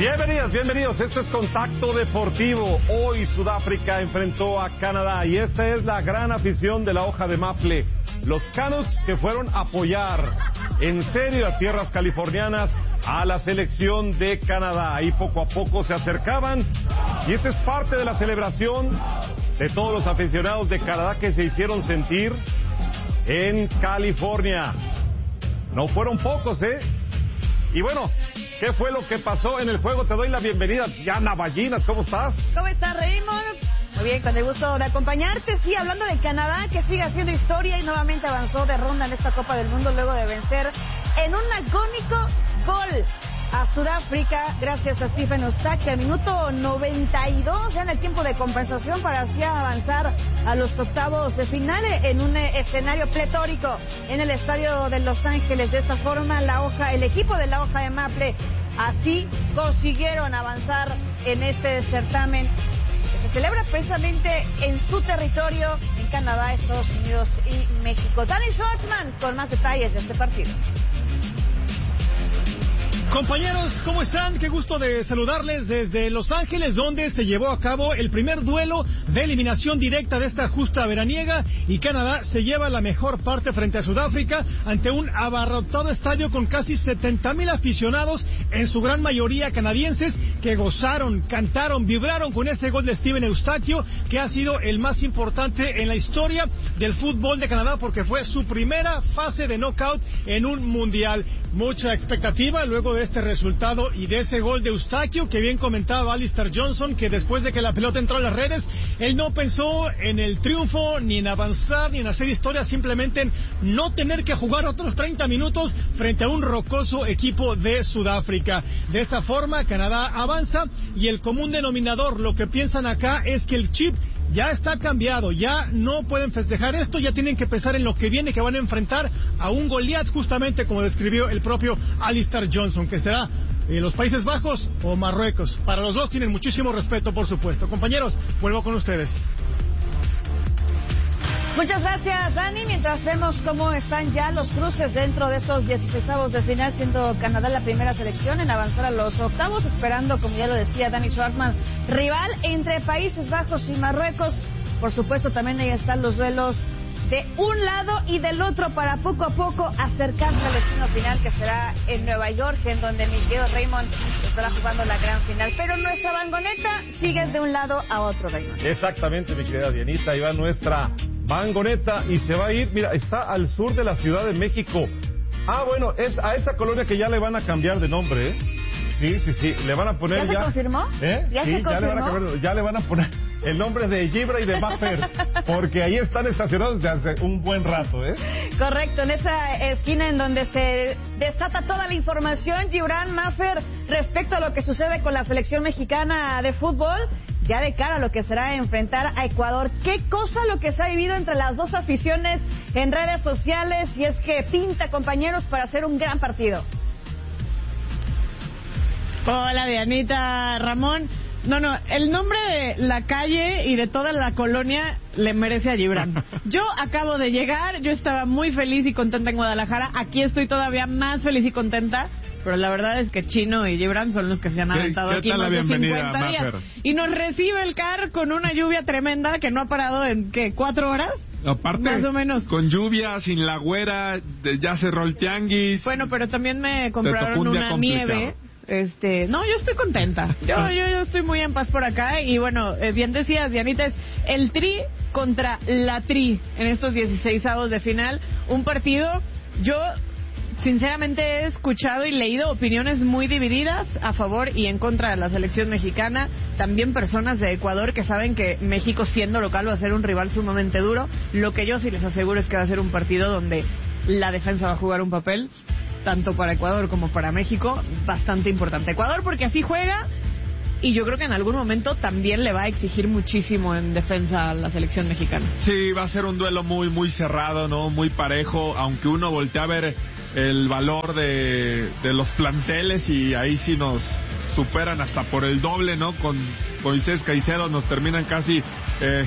Bienvenidos. Esto es Contacto Deportivo. Hoy Sudáfrica enfrentó a Canadá y esta es la gran afición de la hoja de Maple. Los Canucks que fueron a apoyar en serio a tierras californianas a la selección de Canadá. Ahí poco a poco se acercaban y esta es parte de la celebración de todos los aficionados de Canadá que se hicieron sentir en California. No fueron pocos, Y bueno, ¿qué fue lo que pasó en el juego? Te doy la bienvenida, Diana Ballinas, ¿cómo estás? ¿Cómo estás, Raymond? Muy bien, con el gusto de acompañarte. Sí, hablando de Canadá, que sigue haciendo historia y nuevamente avanzó de ronda en esta Copa del Mundo luego de vencer en un agónico gol a Sudáfrica, gracias a Stephen Eustachio, al minuto 92, ya en el tiempo de compensación, para así avanzar a los octavos de final en un escenario pletórico en el estadio de Los Ángeles. De esta forma, el equipo de la hoja de Maple así consiguieron avanzar en este certamen que se celebra precisamente en su territorio, en Canadá, Estados Unidos y México. Danny Schwartzman con más detalles de este partido. Compañeros, ¿cómo están? Qué gusto de saludarles desde Los Ángeles, donde se llevó a cabo el primer duelo de eliminación directa de esta justa veraniega, y Canadá se lleva la mejor parte frente a Sudáfrica ante un abarrotado estadio con casi 70,000 aficionados, en su gran mayoría canadienses, que gozaron, cantaron, vibraron con ese gol de Stephen Eustachio, que ha sido el más importante en la historia del fútbol de Canadá, porque fue su primera fase de knockout en un mundial. Mucha expectativa luego de este resultado y de ese gol de Eustachio, que bien comentaba Alistair Johnson, que después de que la pelota entró a las redes, él no pensó en el triunfo, ni en avanzar, ni en hacer historia, simplemente en no tener que jugar otros 30 minutos frente a un rocoso equipo de Sudáfrica. De esta forma, Canadá avanza, y el común denominador, lo que piensan acá, es que el chip ya está cambiado, ya no pueden festejar esto, ya tienen que pensar en lo que viene, que van a enfrentar a un Goliat, justamente como describió el propio Alistair Johnson, que será los Países Bajos o Marruecos. Para los dos tienen muchísimo respeto, por supuesto. Compañeros, vuelvo con ustedes. Muchas gracias, Dani. Mientras vemos cómo están ya los cruces dentro de estos 16avos de final, siendo Canadá la primera selección en avanzar a los octavos, esperando, como ya lo decía Danny Schwartzman, rival entre Países Bajos y Marruecos. Por supuesto, también ahí están los duelos de un lado y del otro para poco a poco acercarse al destino final, que será en Nueva York, en donde mi querido Raymond estará jugando la gran final. Pero nuestra vangoneta sigue de un lado a otro, Raymond. Exactamente, mi querida Dianita, ahí va nuestra vangoneta y se va a ir, mira, está al sur de la Ciudad de México. Bueno, es a esa colonia que ya le van a cambiar de nombre, Sí, le van a poner ¿Ya se confirmó? ¿Ya se confirmó? Ya le van a poner el nombre de Gibra y de Maffer, porque ahí están estacionados desde hace un buen rato, Correcto, en esa esquina en donde se desata toda la información, Gibran, Maffer, respecto a lo que sucede con la selección mexicana de fútbol, ya de cara a lo que será enfrentar a Ecuador. Qué cosa lo que se ha vivido entre las dos aficiones en redes sociales, y es que pinta, compañeros, para hacer un gran partido. Hola, Dianita, Ramón. No, el nombre de la calle y de toda la colonia le merece a Gibran. Yo acabo de llegar, yo estaba muy feliz y contenta en Guadalajara. Aquí estoy todavía más feliz y contenta, pero la verdad es que Chino y Gibran son los que se han aventado aquí más de 50 días. Y nos recibe el CAR con una lluvia tremenda que no ha parado en, ¿qué?, 4 horas. Aparte, más o menos. Con lluvia, sin la güera, ya cerró el tianguis. Bueno, pero también me compraron una nieve. No, yo estoy contenta. Yo estoy muy en paz por acá. Y bueno, bien decías, Dianita, es el Tri contra la Tri en estos 16avos de final. Un partido, yo sinceramente he escuchado y leído opiniones muy divididas a favor y en contra de la selección mexicana. También personas de Ecuador que saben que México, siendo local, va a ser un rival sumamente duro. Lo que yo sí les aseguro es que va a ser un partido donde la defensa va a jugar un papel, tanto para Ecuador como para México, bastante importante. Ecuador porque así juega, y yo creo que en algún momento también le va a exigir muchísimo en defensa a la selección mexicana. Sí, va a ser un duelo muy, muy cerrado, ¿no? Muy parejo, aunque uno voltea a ver el valor de los planteles, y ahí sí nos superan hasta por el doble, ¿no? Con Moisés Caicedo nos terminan casi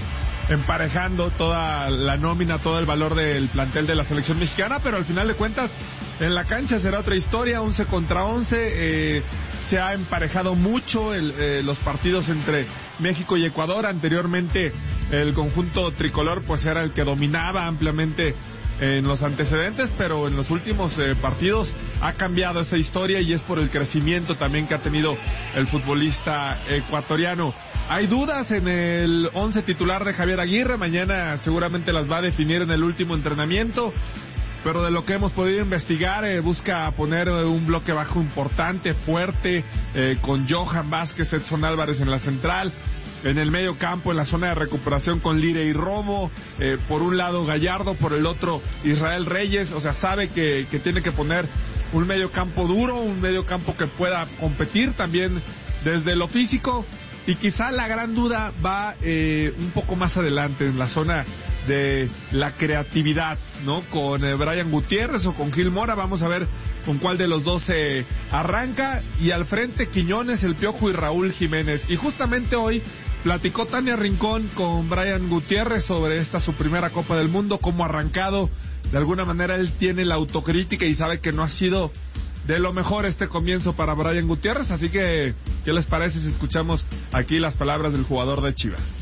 emparejando toda la nómina, todo el valor del plantel de la selección mexicana, pero al final de cuentas en la cancha será otra historia, 11 contra 11. Se ha emparejado mucho los partidos entre México y Ecuador. Anteriormente el conjunto tricolor pues era el que dominaba ampliamente en los antecedentes, pero en los últimos partidos ha cambiado esa historia, y es por el crecimiento también que ha tenido el futbolista ecuatoriano. Hay dudas en el 11 titular de Javier Aguirre, mañana seguramente las va a definir en el último entrenamiento, pero de lo que hemos podido investigar, busca poner un bloque bajo importante, fuerte, con Johan Vázquez, Edson Álvarez en la central. En el medio campo, en la zona de recuperación, con Lire y Romo, por un lado Gallardo, por el otro Israel Reyes. O sea, sabe que tiene que poner un medio campo duro, un medio campo que pueda competir también desde lo físico. Y quizá la gran duda va un poco más adelante, en la zona de la creatividad, ¿no? Con Brian Gutiérrez o con Gil Mora. Vamos a ver con cuál de los dos se arranca. Y al frente, Quiñones, El Piojo y Raúl Jiménez. Y justamente hoy platicó Tania Rincón con Brian Gutiérrez sobre esta su primera Copa del Mundo, cómo ha arrancado. De alguna manera él tiene la autocrítica y sabe que no ha sido de lo mejor este comienzo para Brian Gutiérrez, así que ¿qué les parece si escuchamos aquí las palabras del jugador de Chivas?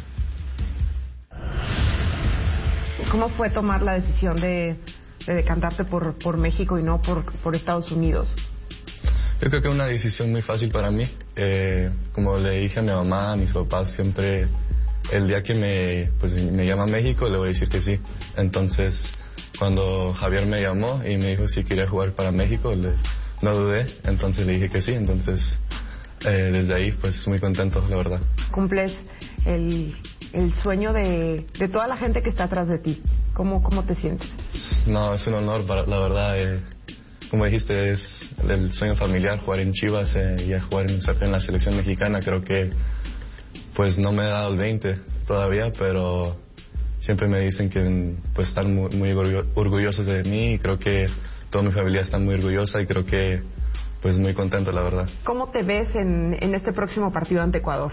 ¿Cómo fue tomar la decisión de decantarte por México y no por Estados Unidos? Yo creo que es una decisión muy fácil para mí. Como le dije a mi mamá, a mis papás, siempre el día que me llama a México le voy a decir que sí. Entonces, cuando Javier me llamó y me dijo si quería jugar para México, no dudé, entonces le dije que sí. Entonces, desde ahí, pues muy contento, la verdad. Cumples el sueño de toda la gente que está atrás de ti. ¿Cómo te sientes? No, es un honor, la verdad. Como dijiste, es el sueño familiar, jugar en Chivas y jugar en la selección mexicana. Creo que pues no me he dado el 20 todavía, pero siempre me dicen que pues están muy orgullosos de mí, y creo que toda mi familia está muy orgullosa, y creo que pues muy contento, la verdad. ¿Cómo te ves en este próximo partido ante Ecuador?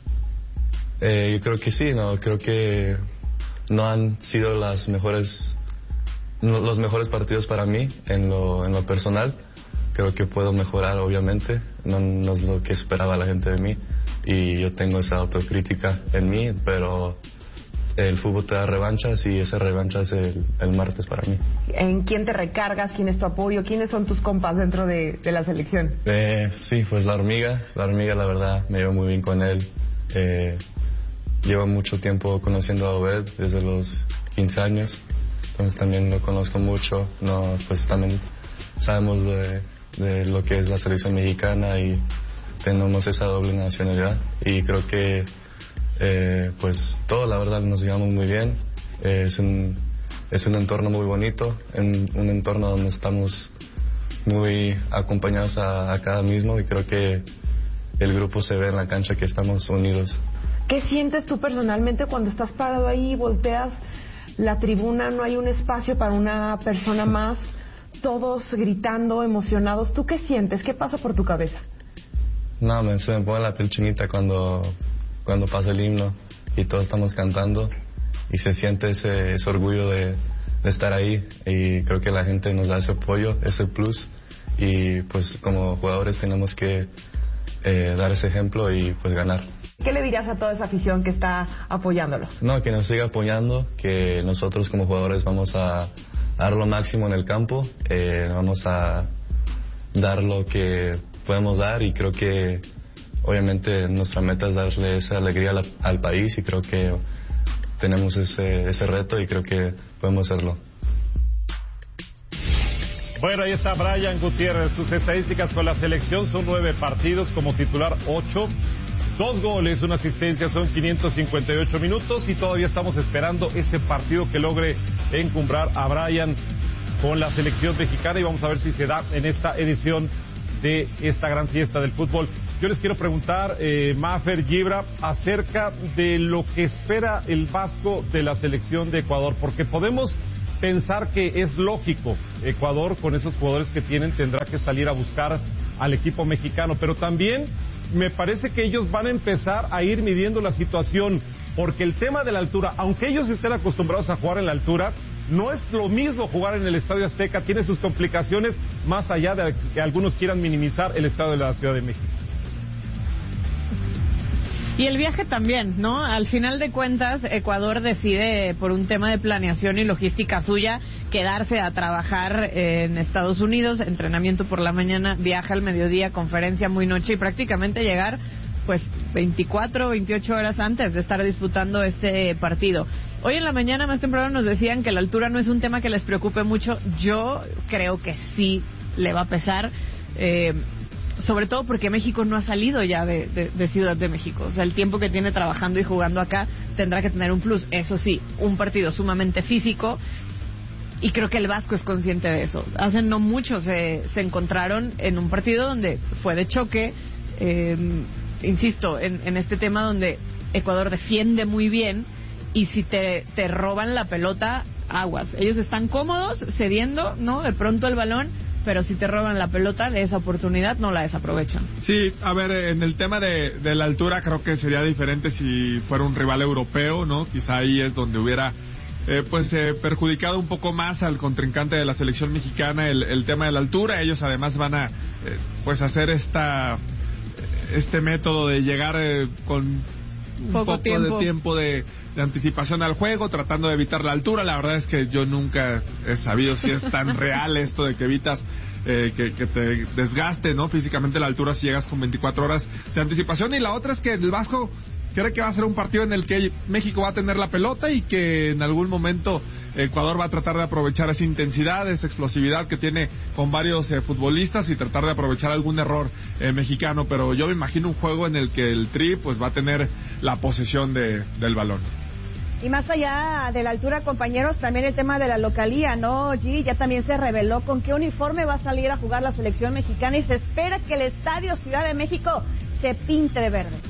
Yo creo que sí, creo que no han sido los mejores partidos para mí en lo personal. Creo que puedo mejorar, obviamente, no es lo que esperaba la gente de mí, y yo tengo esa autocrítica en mí, pero el fútbol te da revanchas, y esa revancha es el martes para mí. ¿En quién te recargas? ¿Quién es tu apoyo? ¿Quiénes son tus compas dentro de la selección? Sí, pues la hormiga, la verdad, me llevo muy bien con él. Llevo mucho tiempo conociendo a Obed, desde los 15 años, entonces también lo conozco mucho. Pues también sabemos de lo que es la selección mexicana, y tenemos esa doble nacionalidad, y creo que pues todo, la verdad, nos llevamos muy bien. Es un entorno muy bonito, un entorno donde estamos muy acompañados a cada mismo, y creo que el grupo se ve en la cancha que estamos unidos. ¿Qué sientes tú personalmente cuando estás parado ahí y volteas la tribuna? No hay un espacio para una persona más, todos gritando, emocionados. ¿Tú qué sientes? ¿Qué pasa por tu cabeza? Se me pone la piel chinita cuando pasa el himno y todos estamos cantando, y se siente ese orgullo de estar ahí, y creo que la gente nos da ese apoyo, ese plus, y pues como jugadores tenemos que dar ese ejemplo y pues ganar. ¿Qué le dirías a toda esa afición que está apoyándolos? Que nos siga apoyando, que nosotros como jugadores vamos a dar lo máximo en el campo, vamos a dar lo que podemos dar, y creo que obviamente nuestra meta es darle esa alegría al país, y creo que tenemos ese reto, y creo que podemos hacerlo. Bueno, ahí está Brian Gutiérrez. Sus estadísticas con la selección son 9 partidos, como titular 8, 2 goles, 1 asistencia, son 558 minutos, y todavía estamos esperando ese partido que logre encumbrar a Brian con la selección mexicana, y vamos a ver si se da en esta edición de esta gran fiesta del fútbol. Yo les quiero preguntar, Mafer, Gibra, acerca de lo que espera el Vasco de la selección de Ecuador, porque podemos pensar que es lógico, Ecuador con esos jugadores que tienen tendrá que salir a buscar al equipo mexicano, pero también me parece que ellos van a empezar a ir midiendo la situación. porque el tema de la altura, aunque ellos estén acostumbrados a jugar en la altura, no es lo mismo jugar en el Estadio Azteca, tiene sus complicaciones más allá de que algunos quieran minimizar el estadio de la Ciudad de México. Y el viaje también, ¿no? Al final de cuentas, Ecuador decide, por un tema de planeación y logística suya, quedarse a trabajar en Estados Unidos, entrenamiento por la mañana, viaje al mediodía, conferencia muy noche y prácticamente llegar, pues, 24, 28 horas antes de estar disputando este partido. Hoy en la mañana, más temprano, nos decían que la altura no es un tema que les preocupe mucho. Yo creo que sí le va a pesar. Sobre todo porque México no ha salido ya de Ciudad de México. O sea, el tiempo que tiene trabajando y jugando acá tendrá que tener un plus. Eso sí, un partido sumamente físico, y creo que el Vasco es consciente de eso. Hace no mucho se encontraron en un partido donde fue de choque, insisto, en este tema donde Ecuador defiende muy bien, y si te roban la pelota, aguas. Ellos están cómodos, cediendo, ¿no? De pronto el balón, pero si te roban la pelota, de esa oportunidad no la desaprovechan. Sí, a ver, en el tema de la altura creo que sería diferente si fuera un rival europeo, ¿no? Quizá ahí es donde hubiera perjudicado un poco más al contrincante de la selección mexicana el tema de la altura. Ellos además van a hacer este método de llegar con un poco de tiempo de anticipación al juego, tratando de evitar la altura. La verdad es que yo nunca he sabido si es tan real esto de que evitas que te desgaste, ¿no? Físicamente la altura si llegas con 24 horas de anticipación. Y la otra es que el Vasco cree que va a ser un partido en el que México va a tener la pelota y que en algún momento Ecuador va a tratar de aprovechar esa intensidad, esa explosividad que tiene con varios futbolistas y tratar de aprovechar algún error mexicano. Pero yo me imagino un juego en el que el Tri pues va a tener la posesión del balón. Y más allá de la altura, compañeros, también el tema de la localía, ¿no, G? Ya también se reveló con qué uniforme va a salir a jugar la selección mexicana, y se espera que el Estadio Ciudad de México se pinte de verde.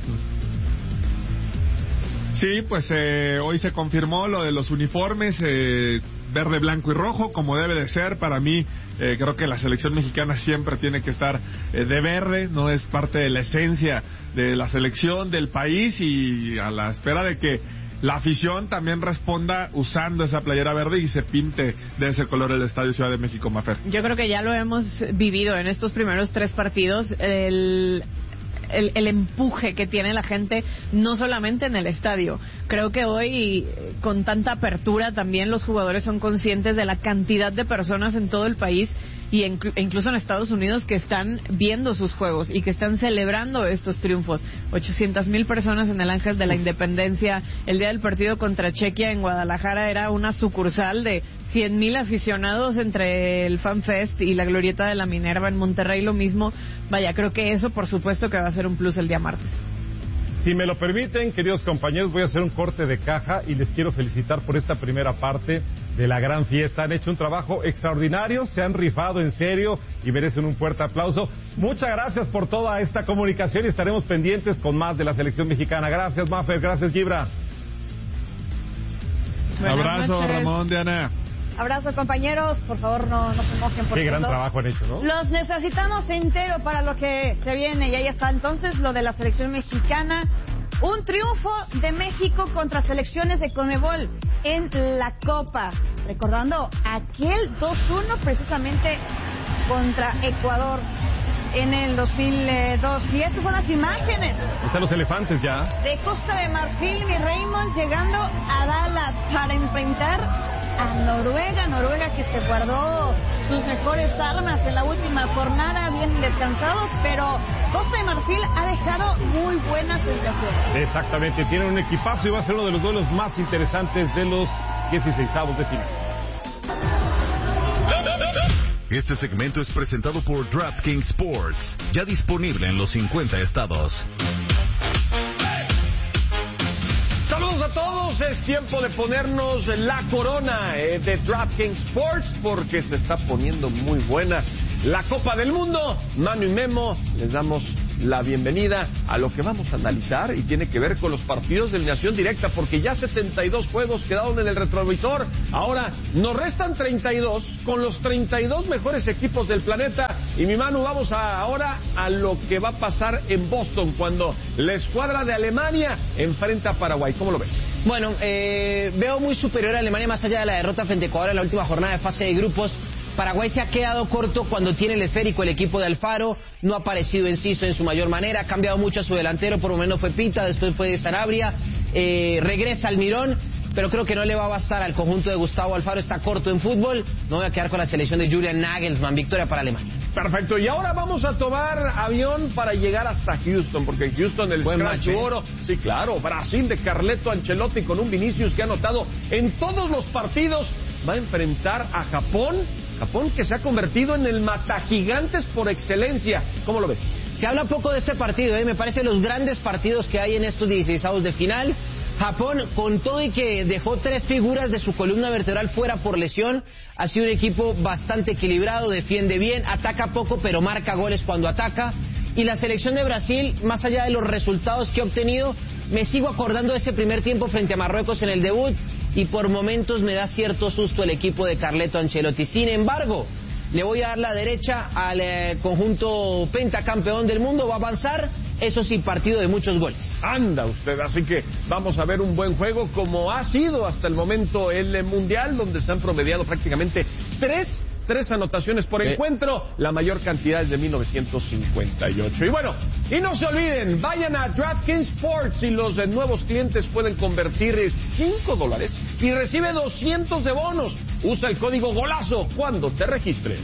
Sí, pues hoy se confirmó lo de los uniformes, verde, blanco y rojo, como debe de ser. Para mí, creo que la selección mexicana siempre tiene que estar de verde, no es parte de la esencia de la selección, del país, y a la espera de que la afición también responda usando esa playera verde y se pinte de ese color el Estadio Ciudad de México, Mafer. Yo creo que ya lo hemos vivido en estos primeros 3 partidos, el empuje que tiene la gente, no solamente en el estadio. Creo que hoy, con tanta apertura, también los jugadores son conscientes de la cantidad de personas en todo el país y incluso en Estados Unidos que están viendo sus juegos y que están celebrando estos triunfos. 800,000 personas en el Ángel de la Independencia. El día del partido contra Chequia en Guadalajara era una sucursal de 100,000 aficionados entre el FanFest y la Glorieta de la Minerva. En Monterrey lo mismo. Vaya, creo que eso por supuesto que va a ser un plus el día martes. Si me lo permiten, queridos compañeros, voy a hacer un corte de caja y les quiero felicitar por esta primera parte de la gran fiesta. Han hecho un trabajo extraordinario, se han rifado en serio y merecen un fuerte aplauso. Muchas gracias por toda esta comunicación y estaremos pendientes con más de la selección mexicana. Gracias, Mafer, gracias, Gibra. Abrazo, Ramón, Diana. Abrazo, compañeros. Por favor, no se mojen. Qué gran trabajo han hecho, ¿no? Los necesitamos entero para lo que se viene. Y ahí está entonces lo de la selección mexicana. Un triunfo de México contra selecciones de CONMEBOL en la Copa. Recordando aquel 2-1 precisamente contra Ecuador en el 2002. Y estas son las imágenes. Están los elefantes ya. De Costa de Marfil, mi Raymond, llegando a Dallas para enfrentar a Noruega que se guardó sus mejores armas en la última jornada, bien descansados, pero Costa de Marfil ha dejado muy buenas sensaciones. Exactamente, tienen un equipazo y va a ser uno de los duelos más interesantes de los 16avos de final. Este segmento es presentado por DraftKings Sports, ya disponible en los 50 estados. Saludos Saludos a todos, es tiempo de ponernos la corona de DraftKings Sports porque se está poniendo muy buena la Copa del Mundo. Manu y Memo, les damos la bienvenida a lo que vamos a analizar y tiene que ver con los partidos de eliminación directa porque ya 72 juegos quedaron en el retrovisor. Ahora nos restan 32 con los 32 mejores equipos del planeta. Y mi Manu, vamos ahora a lo que va a pasar en Boston cuando la escuadra de Alemania enfrenta a Paraguay. ¿Cómo lo ves? Bueno, veo muy superior a Alemania más allá de la derrota frente a Ecuador en la última jornada de fase de grupos. Paraguay se ha quedado corto cuando tiene el esférico el equipo de Alfaro, no ha aparecido Enciso en su mayor manera, ha cambiado mucho a su delantero, por lo menos fue Pita, después fue de Sanabria, regresa Almirón, pero creo que no le va a bastar al conjunto de Gustavo Alfaro, está corto en fútbol, no voy a quedar con la selección de Julian Nagelsmann, victoria para Alemania. Perfecto, y ahora vamos a tomar avión para llegar hasta Houston, porque en Houston el Scratch Oro, sí claro, Brasil de Carleto Ancelotti con un Vinicius que ha anotado en todos los partidos, va a enfrentar a Japón que se ha convertido en el matagigantes por excelencia. ¿Cómo lo ves? Se habla poco de este partido, me parece los grandes partidos que hay en estos 16avos de final. Japón, con todo y que dejó 3 figuras de su columna vertebral fuera por lesión, ha sido un equipo bastante equilibrado, defiende bien, ataca poco, pero marca goles cuando ataca. Y la selección de Brasil, más allá de los resultados que ha obtenido, me sigo acordando de ese primer tiempo frente a Marruecos en el debut, y por momentos me da cierto susto el equipo de Carleto Ancelotti. Sin embargo, le voy a dar la derecha al conjunto pentacampeón del mundo, va a avanzar, eso sí, partido de muchos goles. Anda usted, así que vamos a ver un buen juego como ha sido hasta el momento el Mundial, donde se han promediado prácticamente tres anotaciones por encuentro, la mayor cantidad es de 1958. Y bueno, y no se olviden, vayan a DraftKings Sports y los nuevos clientes pueden convertir $5 y recibe 200 de bonos. Usa el código GOLAZO cuando te registres.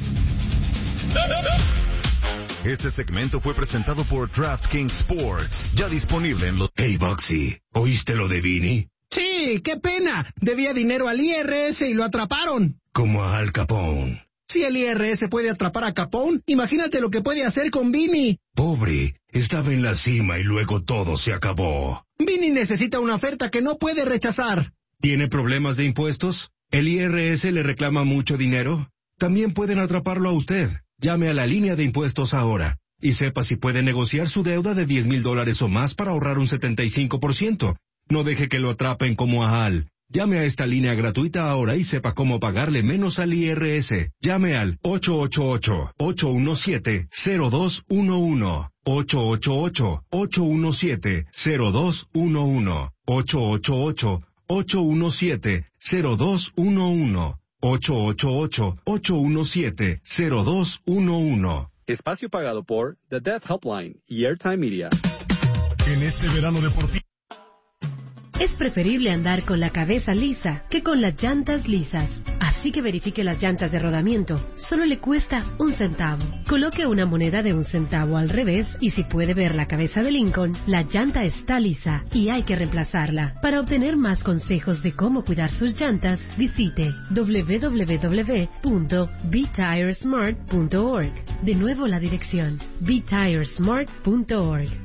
Este segmento fue presentado por DraftKings Sports, ya disponible en los... Hey, Boxy, ¿oíste lo de Vini? Sí, qué pena. Debía dinero al IRS y lo atraparon. Como a Al Capone. Si el IRS puede atrapar a Capone, imagínate lo que puede hacer con Vini. Pobre, estaba en la cima y luego todo se acabó. Vini necesita una oferta que no puede rechazar. ¿Tiene problemas de impuestos? ¿El IRS le reclama mucho dinero? También pueden atraparlo a usted. Llame a la línea de impuestos ahora y sepa si puede negociar su deuda de $10,000 o más para ahorrar un 75%. No deje que lo atrapen como a Al. Llame a esta línea gratuita ahora y sepa cómo pagarle menos al IRS. Llame al 888-817-0211. 888-817-0211. 888-817-0211. 888-817-0211. Espacio pagado por The Death Helpline y Airtime Media. En este verano deportivo. Es preferible andar con la cabeza lisa que con las llantas lisas. Así que verifique las llantas de rodamiento. Solo le cuesta 1 centavo. Coloque una moneda de 1 centavo al revés y si puede ver la cabeza de Lincoln, la llanta está lisa y hay que reemplazarla. Para obtener más consejos de cómo cuidar sus llantas, visite www.betiresmart.org. De nuevo la dirección, betiresmart.org.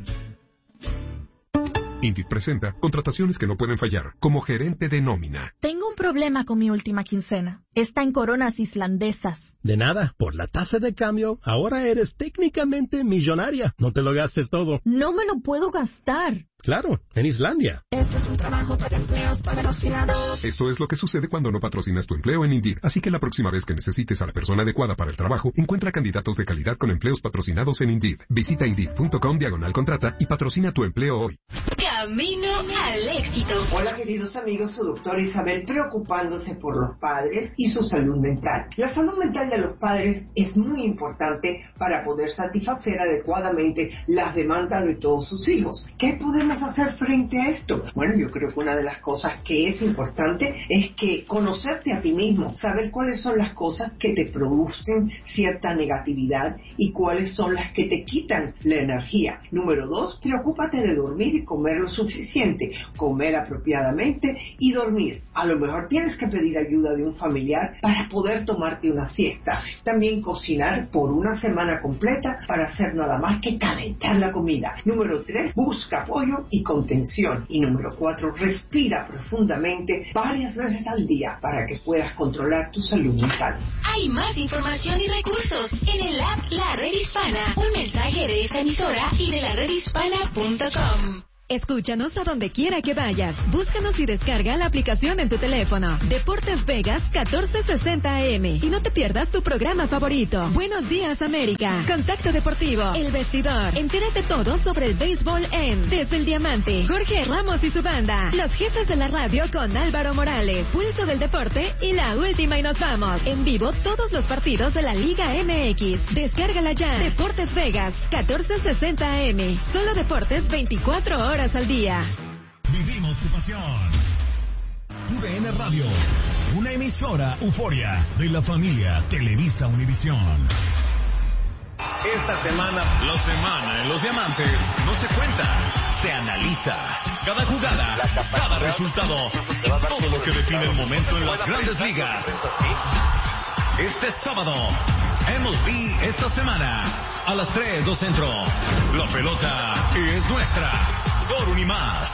Indeed presenta contrataciones que no pueden fallar, como gerente de nómina. Tengo un problema con mi última quincena. Está en coronas islandesas. De nada, por la tasa de cambio, ahora eres técnicamente millonaria. No te lo gastes todo. No me lo puedo gastar. Claro, en Islandia. Esto es un trabajo para empleos patrocinados. Esto es lo que sucede cuando no patrocinas tu empleo en Indeed. Así que la próxima vez que necesites a la persona adecuada para el trabajo, encuentra candidatos de calidad con empleos patrocinados en Indeed. Visita Indeed.com/contrata y patrocina tu empleo hoy. Camino al éxito. Hola queridos amigos, su doctora Isabel preocupándose por los padres y su salud mental. La salud mental de los padres es muy importante para poder satisfacer adecuadamente las demandas de todos sus hijos. ¿Qué podemos hacer frente a esto? Bueno, yo creo que una de las cosas que es importante es que conocerte a ti mismo, saber cuáles son las cosas que te producen cierta negatividad y cuáles son las que te quitan la energía. Número 2, preocúpate de dormir y comer lo suficiente, comer apropiadamente y dormir. A lo mejor tienes que pedir ayuda de un familiar para poder tomarte una siesta. También cocinar por una semana completa para hacer nada más que calentar la comida. Número 3, busca apoyo oxígeno y contención. Y número 4, respira profundamente varias veces al día para que puedas controlar tu salud mental. Hay más información y recursos en el app La Red Hispana. Un mensaje de esta emisora y de laredhispana.com. Escúchanos a donde quiera que vayas. Búscanos y descarga la aplicación en tu teléfono. Deportes Vegas 1460 AM. Y no te pierdas tu programa favorito. Buenos días, América. Contacto Deportivo. El Vestidor. Entérate todo sobre el béisbol en Desde el Diamante. Jorge Ramos y su banda. Los jefes de la radio con Álvaro Morales. Pulso del Deporte y La Última y Nos Vamos. En vivo todos los partidos de la Liga MX. Descárgala ya. Deportes Vegas 1460 AM. Solo deportes 24 horas al día. Vivimos tu pasión. TUDN Radio, una emisora Euforia de la familia Televisa Univisión. Esta semana en Los Diamantes no se cuenta, se analiza. Cada jugada, cada resultado, todo lo que define el momento en las grandes ligas. Este sábado, MLB esta semana, a las 3:00 centro. La pelota es nuestra. Por Unimás.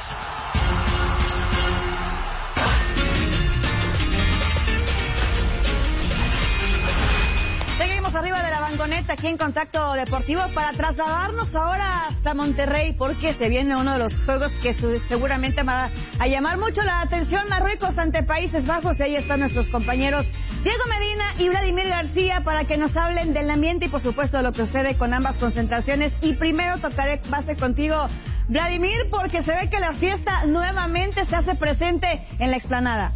Seguimos arriba de la vagoneta aquí en Contacto Deportivo para trasladarnos ahora hasta Monterrey porque se viene uno de los juegos que seguramente va a llamar mucho la atención. Marruecos ante Países Bajos, y ahí están nuestros compañeros Diego Medina y Vladimir García para que nos hablen del ambiente y por supuesto de lo que sucede con ambas concentraciones. Y primero tocaré base contigo, Vladimir, porque se ve que la fiesta nuevamente se hace presente en la explanada.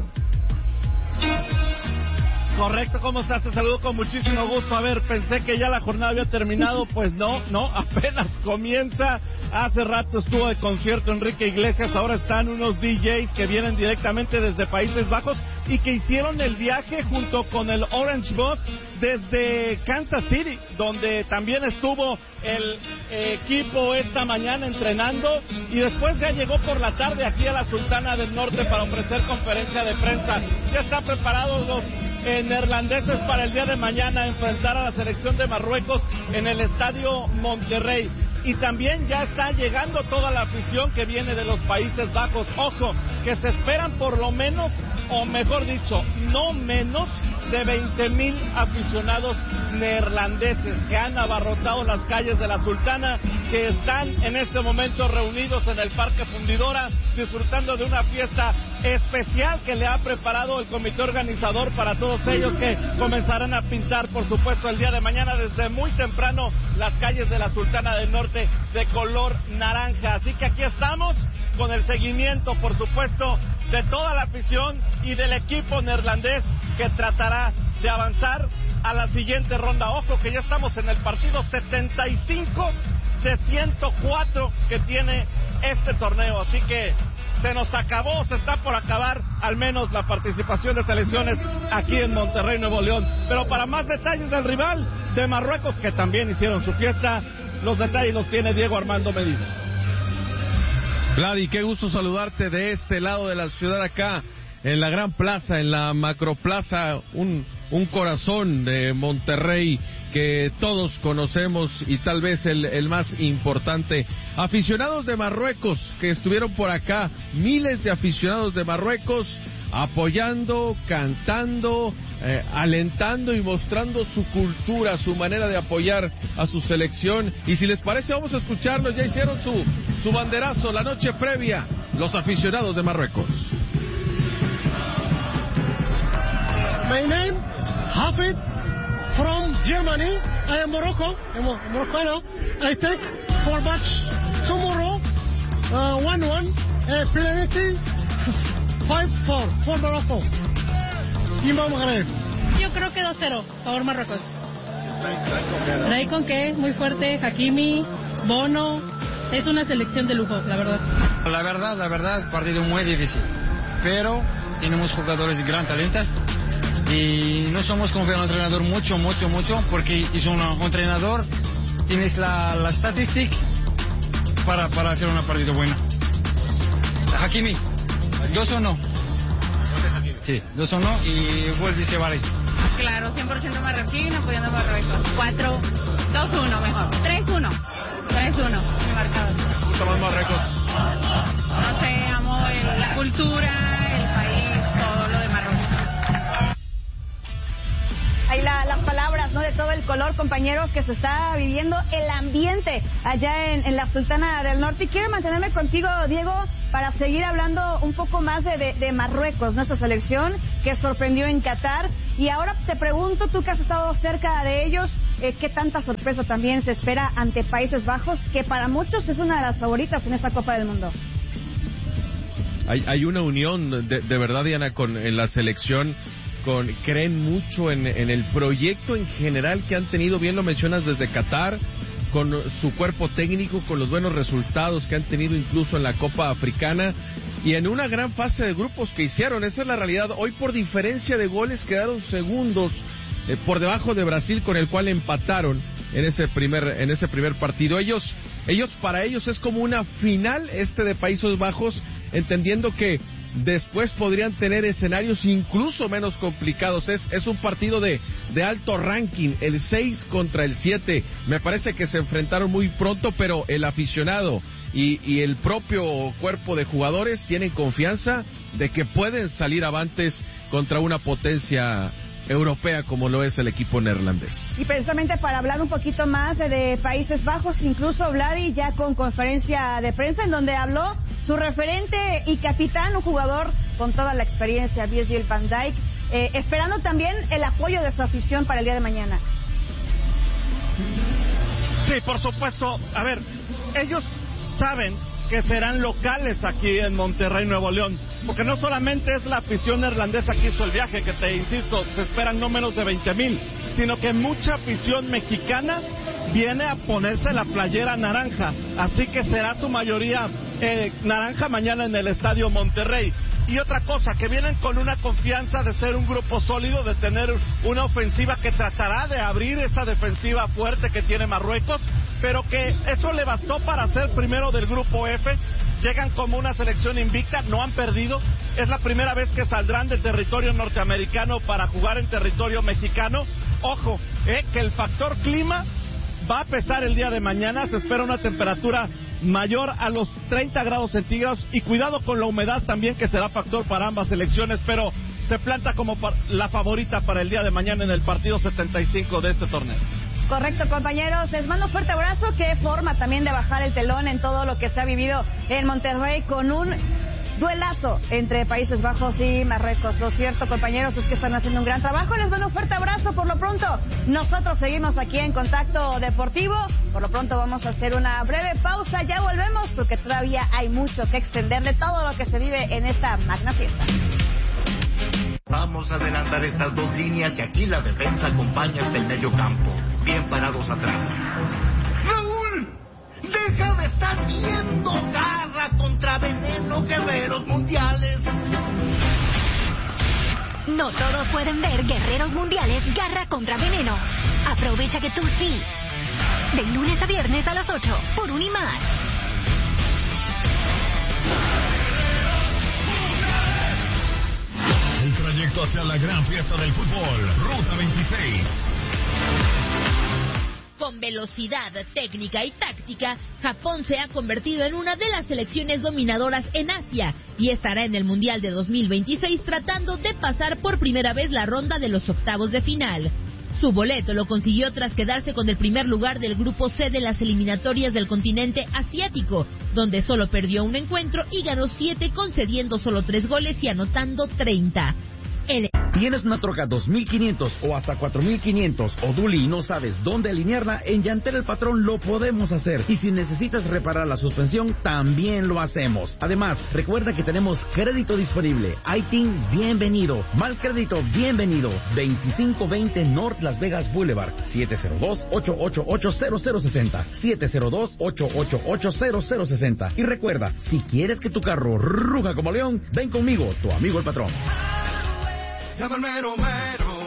Correcto, ¿cómo estás? Te saludo con muchísimo gusto. A ver, pensé que ya la jornada había terminado, pues no, apenas comienza. Hace rato estuvo de concierto Enrique Iglesias, ahora están unos DJs que vienen directamente desde Países Bajos y que hicieron el viaje junto con el Orange Boss desde Kansas City, donde también estuvo el equipo esta mañana entrenando y después ya llegó por la tarde aquí a la Sultana del Norte para ofrecer conferencia de prensa. Ya están preparados los neerlandeses para el día de mañana enfrentar a la selección de Marruecos en el Estadio Monterrey. Y también ya está llegando toda la afición que viene de los Países Bajos. Ojo, que se esperan por lo menos, o mejor dicho, no menos de 20,000 aficionados neerlandeses que han abarrotado las calles de la Sultana, que están en este momento reunidos en el Parque Fundidora disfrutando de una fiesta especial que le ha preparado el comité organizador para todos ellos, que comenzarán a pintar, por supuesto, el día de mañana desde muy temprano las calles de la Sultana del Norte de color naranja. Así que aquí estamos con el seguimiento, por supuesto, de toda la afición y del equipo neerlandés que tratará de avanzar a la siguiente ronda. Ojo que ya estamos en el partido 75 de 104 que tiene este torneo, así que se nos acabó, se está por acabar al menos la participación de selecciones aquí en Monterrey, Nuevo León. Pero para más detalles del rival de Marruecos, que también hicieron su fiesta, los detalles los tiene Diego Armando Medina. Vladi, qué gusto saludarte de este lado de la ciudad acá, en la gran plaza, en la macroplaza, un corazón de Monterrey que todos conocemos y tal vez el más importante. Aficionados de Marruecos que estuvieron por acá, miles de aficionados de Marruecos apoyando, cantando, alentando y mostrando su cultura, su manera de apoyar a su selección. Y si les parece, vamos a escucharlos. Ya hicieron su banderazo la noche previa, los aficionados de Marruecos. My name, Hafid, from Germany. I am Morocco. I'm Moroccan. I take for match tomorrow, 1-1, penalty, 5-4 for Morocco. Imam Maghreb. Yo creo que 2-0, favor Marruecos. Trae con qué, muy fuerte, Hakimi, Bono, es una selección de lujo, la verdad. La verdad, partido muy difícil, pero tenemos jugadores de gran talento y no somos confiados en el entrenador mucho, porque es un entrenador, tienes la estadística para hacer una partida buena. Hakimi, 2-1. Sí, 2-1 y gol dice vale. Claro, 100% marroquí, apoyando a Marruecos. 4-2-1 mejor. 3-1. 3-1, mi marcador. ¿Gusta más Marruecos? compañeros, que se está viviendo el ambiente allá en la Sultana del Norte. Y quiero mantenerme contigo, Diego, para seguir hablando un poco más de Marruecos, nuestra selección que sorprendió en Qatar. Y ahora te pregunto, tú que has estado cerca de ellos, ¿qué tanta sorpresa también se espera ante Países Bajos, que para muchos es una de las favoritas en esta Copa del Mundo? Hay una unión de verdad, Diana, en la selección. Creen mucho en el proyecto en general que han tenido, bien lo mencionas, desde Qatar, con su cuerpo técnico, con los buenos resultados que han tenido incluso en la Copa Africana y en una gran fase de grupos que hicieron. Esa es la realidad. Hoy, por diferencia de goles, quedaron segundos por debajo de Brasil, con el cual empataron en ese primer partido. Para ellos es como una final de Países Bajos, entendiendo que después podrían tener escenarios incluso menos complicados. Es un partido de alto ranking, el 6 contra el 7. Me parece que se enfrentaron muy pronto, pero el aficionado y el propio cuerpo de jugadores tienen confianza de que pueden salir avantes contra una potencia europea como lo es el equipo neerlandés. Y precisamente para hablar un poquito más de Países Bajos, incluso Vladi ya con conferencia de prensa en donde habló su referente y capitán, un jugador con toda la experiencia, Virgil van Dijk, esperando también el apoyo de su afición para el día de mañana. Sí, por supuesto. A ver, ellos saben que serán locales aquí en Monterrey, Nuevo León, porque no solamente es la afición neerlandesa que hizo el viaje, que te insisto, se esperan no menos de 20,000, sino que mucha afición mexicana viene a ponerse la playera naranja, así que será su mayoría naranja mañana en el Estadio Monterrey. Y otra cosa, que vienen con una confianza de ser un grupo sólido, de tener una ofensiva que tratará de abrir esa defensiva fuerte que tiene Marruecos, pero que eso le bastó para ser primero del grupo F. Llegan como una selección invicta, no han perdido, es la primera vez que saldrán del territorio norteamericano para jugar en territorio mexicano. Ojo, que el factor clima va a pesar el día de mañana, se espera una temperatura mayor a los 30 grados centígrados y cuidado con la humedad también, que será factor para ambas selecciones, pero se planta como la favorita para el día de mañana en el partido 75 de este torneo. Correcto, compañeros, les mando un fuerte abrazo. Qué forma también de bajar el telón en todo lo que se ha vivido en Monterrey con un duelazo entre Países Bajos y Marruecos. Lo cierto, compañeros, es que están haciendo un gran trabajo. Les mando un fuerte abrazo. Por lo pronto, nosotros seguimos aquí en Contacto Deportivo. Por lo pronto vamos a hacer una breve pausa. Ya volvemos porque todavía hay mucho que extender de todo lo que se vive en esta magna fiesta. Vamos a adelantar estas dos líneas y aquí la defensa acompaña hasta el medio campo. Bien parados atrás. ¡Raúl! ¡Deja de estar viendo! ¡Garra contra veneno, guerreros mundiales! No todos pueden ver Guerreros Mundiales Garra contra Veneno. Aprovecha que tú sí. De lunes a viernes a las 8 por Unimás. El trayecto hacia la gran fiesta del fútbol, Ruta 26. Con velocidad, técnica y táctica, Japón se ha convertido en una de las selecciones dominadoras en Asia y estará en el Mundial de 2026 tratando de pasar por primera vez la ronda de los octavos de final. Su boleto lo consiguió tras quedarse con el primer lugar del grupo C de las eliminatorias del continente asiático, donde solo perdió un encuentro y ganó 7, concediendo solo 3 goles y anotando 30. ¿Tienes una troca 2500 o hasta 4500 o Duli y no sabes dónde alinearla? En Llantera El Patrón lo podemos hacer. Y si necesitas reparar la suspensión, también lo hacemos. Además, recuerda que tenemos crédito disponible. ITIN, bienvenido. Mal crédito, bienvenido. 2520 North Las Vegas Boulevard. 702-888-0060. 702-888-0060. Y recuerda, si quieres que tu carro ruja como león, ven conmigo, tu amigo el patrón. Llama al mero mero,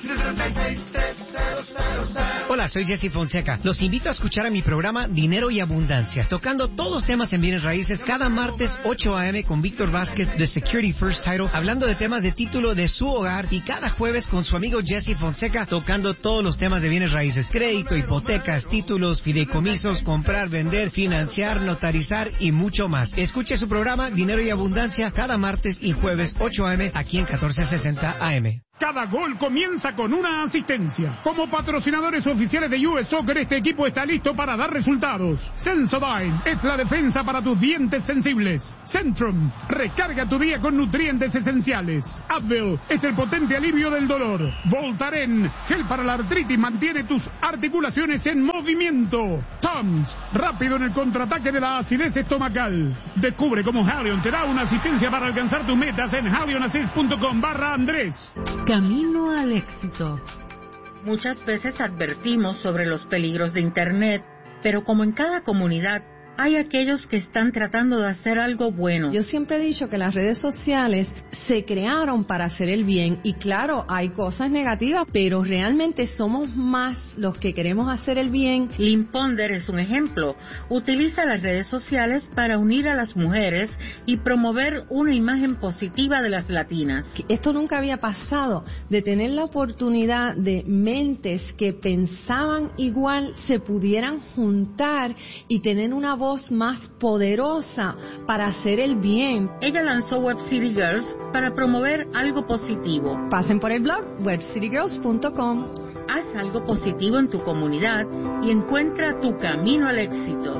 736-3000. Hola, soy Jesse Fonseca. Los invito a escuchar a mi programa Dinero y Abundancia, tocando todos los temas en bienes raíces cada martes 8 a.m. con Víctor Vázquez de Security First Title, hablando de temas de título de su hogar, y cada jueves con su amigo Jesse Fonseca tocando todos los temas de bienes raíces: crédito, hipotecas, títulos, fideicomisos, comprar, vender, financiar, notarizar y mucho más. Escuche su programa Dinero y Abundancia cada martes y jueves 8 a.m. aquí en 1460 AM. Cada gol comienza con una asistencia. Como patrocinadores oficiales de US Soccer, este equipo está listo para dar resultados. Sensodyne es la defensa para tus dientes sensibles. Centrum, recarga tu día con nutrientes esenciales. Advil es el potente alivio del dolor. Voltaren, gel para la artritis, mantiene tus articulaciones en movimiento. Tums, rápido en el contraataque de la acidez estomacal. Descubre cómo Halion te da una asistencia para alcanzar tus metas en halionassist.com/Andrés. Camino al éxito. Muchas veces advertimos sobre los peligros de Internet, pero como en cada comunidad, hay aquellos que están tratando de hacer algo bueno. Yo siempre he dicho que las redes sociales se crearon para hacer el bien y claro, hay cosas negativas, pero realmente somos más los que queremos hacer el bien. Lynn Ponder es un ejemplo. Utiliza las redes sociales para unir a las mujeres y promover una imagen positiva de las latinas. Esto nunca había pasado, de tener la oportunidad de mentes que pensaban igual se pudieran juntar y tener una voz más poderosa para hacer el bien. Ella lanzó Web City Girls para promover algo positivo. Pasen por el blog webcitygirls.com. Haz algo positivo en tu comunidad y encuentra tu camino al éxito.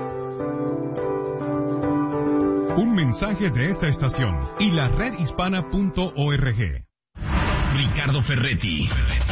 Un mensaje de esta estación y la redhispana.org. Ricardo Ferretti,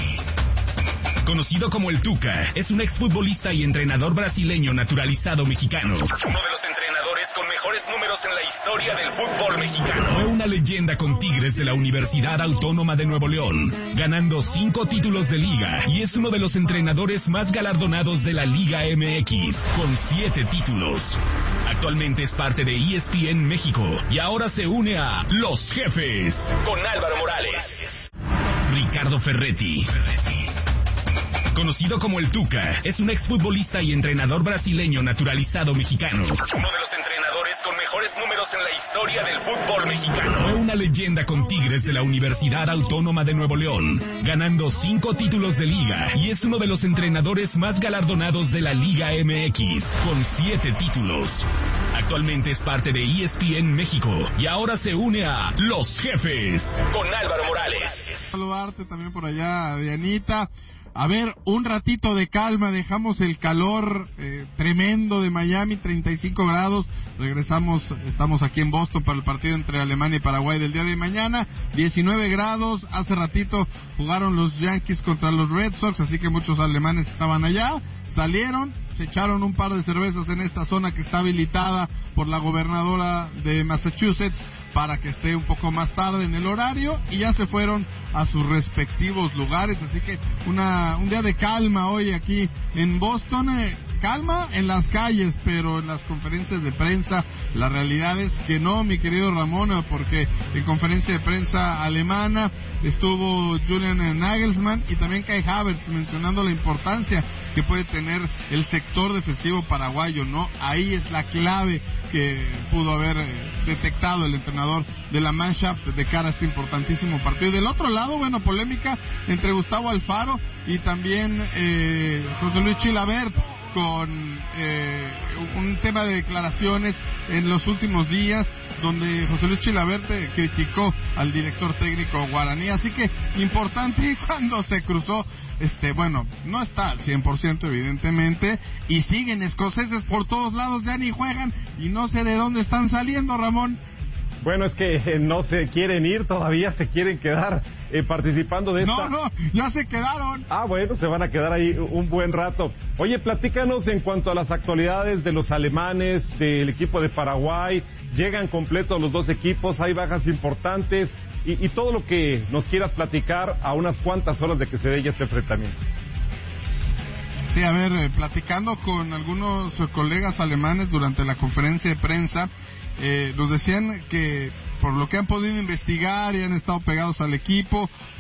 conocido como el Tuca, es un exfutbolista y entrenador brasileño naturalizado mexicano. Uno de los entrenadores con mejores números en la historia del fútbol mexicano. Fue una leyenda con Tigres de la Universidad Autónoma de Nuevo León, ganando 5 títulos de liga, y es uno de los entrenadores más galardonados de la Liga MX, con 7 títulos. Actualmente es parte de ESPN México y ahora se une a Los Jefes con Álvaro Morales. Ricardo Ferretti, conocido como el Tuca, es un exfutbolista y entrenador brasileño naturalizado mexicano. Uno de los entrenadores con mejores números en la historia del fútbol mexicano. Fue una leyenda con Tigres de la Universidad Autónoma de Nuevo León, ganando 5 títulos de liga, y es uno de los entrenadores más galardonados de la Liga MX, con 7 títulos. Actualmente es parte de ESPN México y ahora se une a Los Jefes con Álvaro Morales. Saludarte también por allá, Dianita. A ver, un ratito de calma, dejamos el calor tremendo de Miami, 35 grados, regresamos, estamos aquí en Boston para el partido entre Alemania y Paraguay del día de mañana, 19 grados, hace ratito jugaron los Yankees contra los Red Sox, así que muchos alemanes estaban allá, salieron, se echaron un par de cervezas en esta zona que está habilitada por la gobernadora de Massachusetts para que esté un poco más tarde en el horario y ya se fueron a sus respectivos lugares, así que un día de calma hoy aquí en Boston, calma en las calles, pero en las conferencias de prensa la realidad es que no, mi querido Ramón, porque en conferencia de prensa alemana estuvo Julian Nagelsmann y también Kai Havertz mencionando la importancia que puede tener el sector defensivo paraguayo, ¿no? Ahí es la clave que pudo haber detectado el entrenador de la Mannschaft de cara a este importantísimo partido. Y del otro lado, bueno, polémica entre Gustavo Alfaro y también José Luis Chilavert con un tema de declaraciones en los últimos días donde José Luis Chilavert criticó al director técnico guaraní, así que importante cuando se cruzó, bueno, no está al 100% evidentemente, y siguen escoceses por todos lados, ya ni juegan y no sé de dónde están saliendo, Ramón. Bueno, es que no se quieren ir, todavía se quieren quedar participando de esta... No, ya se quedaron. Ah, bueno, se van a quedar ahí un buen rato. Oye, platícanos en cuanto a las actualidades de los alemanes, del equipo de Paraguay. Llegan completos los dos equipos, hay bajas importantes y todo lo que nos quieras platicar a unas cuantas horas de que se dé ya este enfrentamiento. Sí, a ver, platicando con algunos colegas alemanes durante la conferencia de prensa, nos decían que por lo que han podido investigar y han estado pegados al equipo,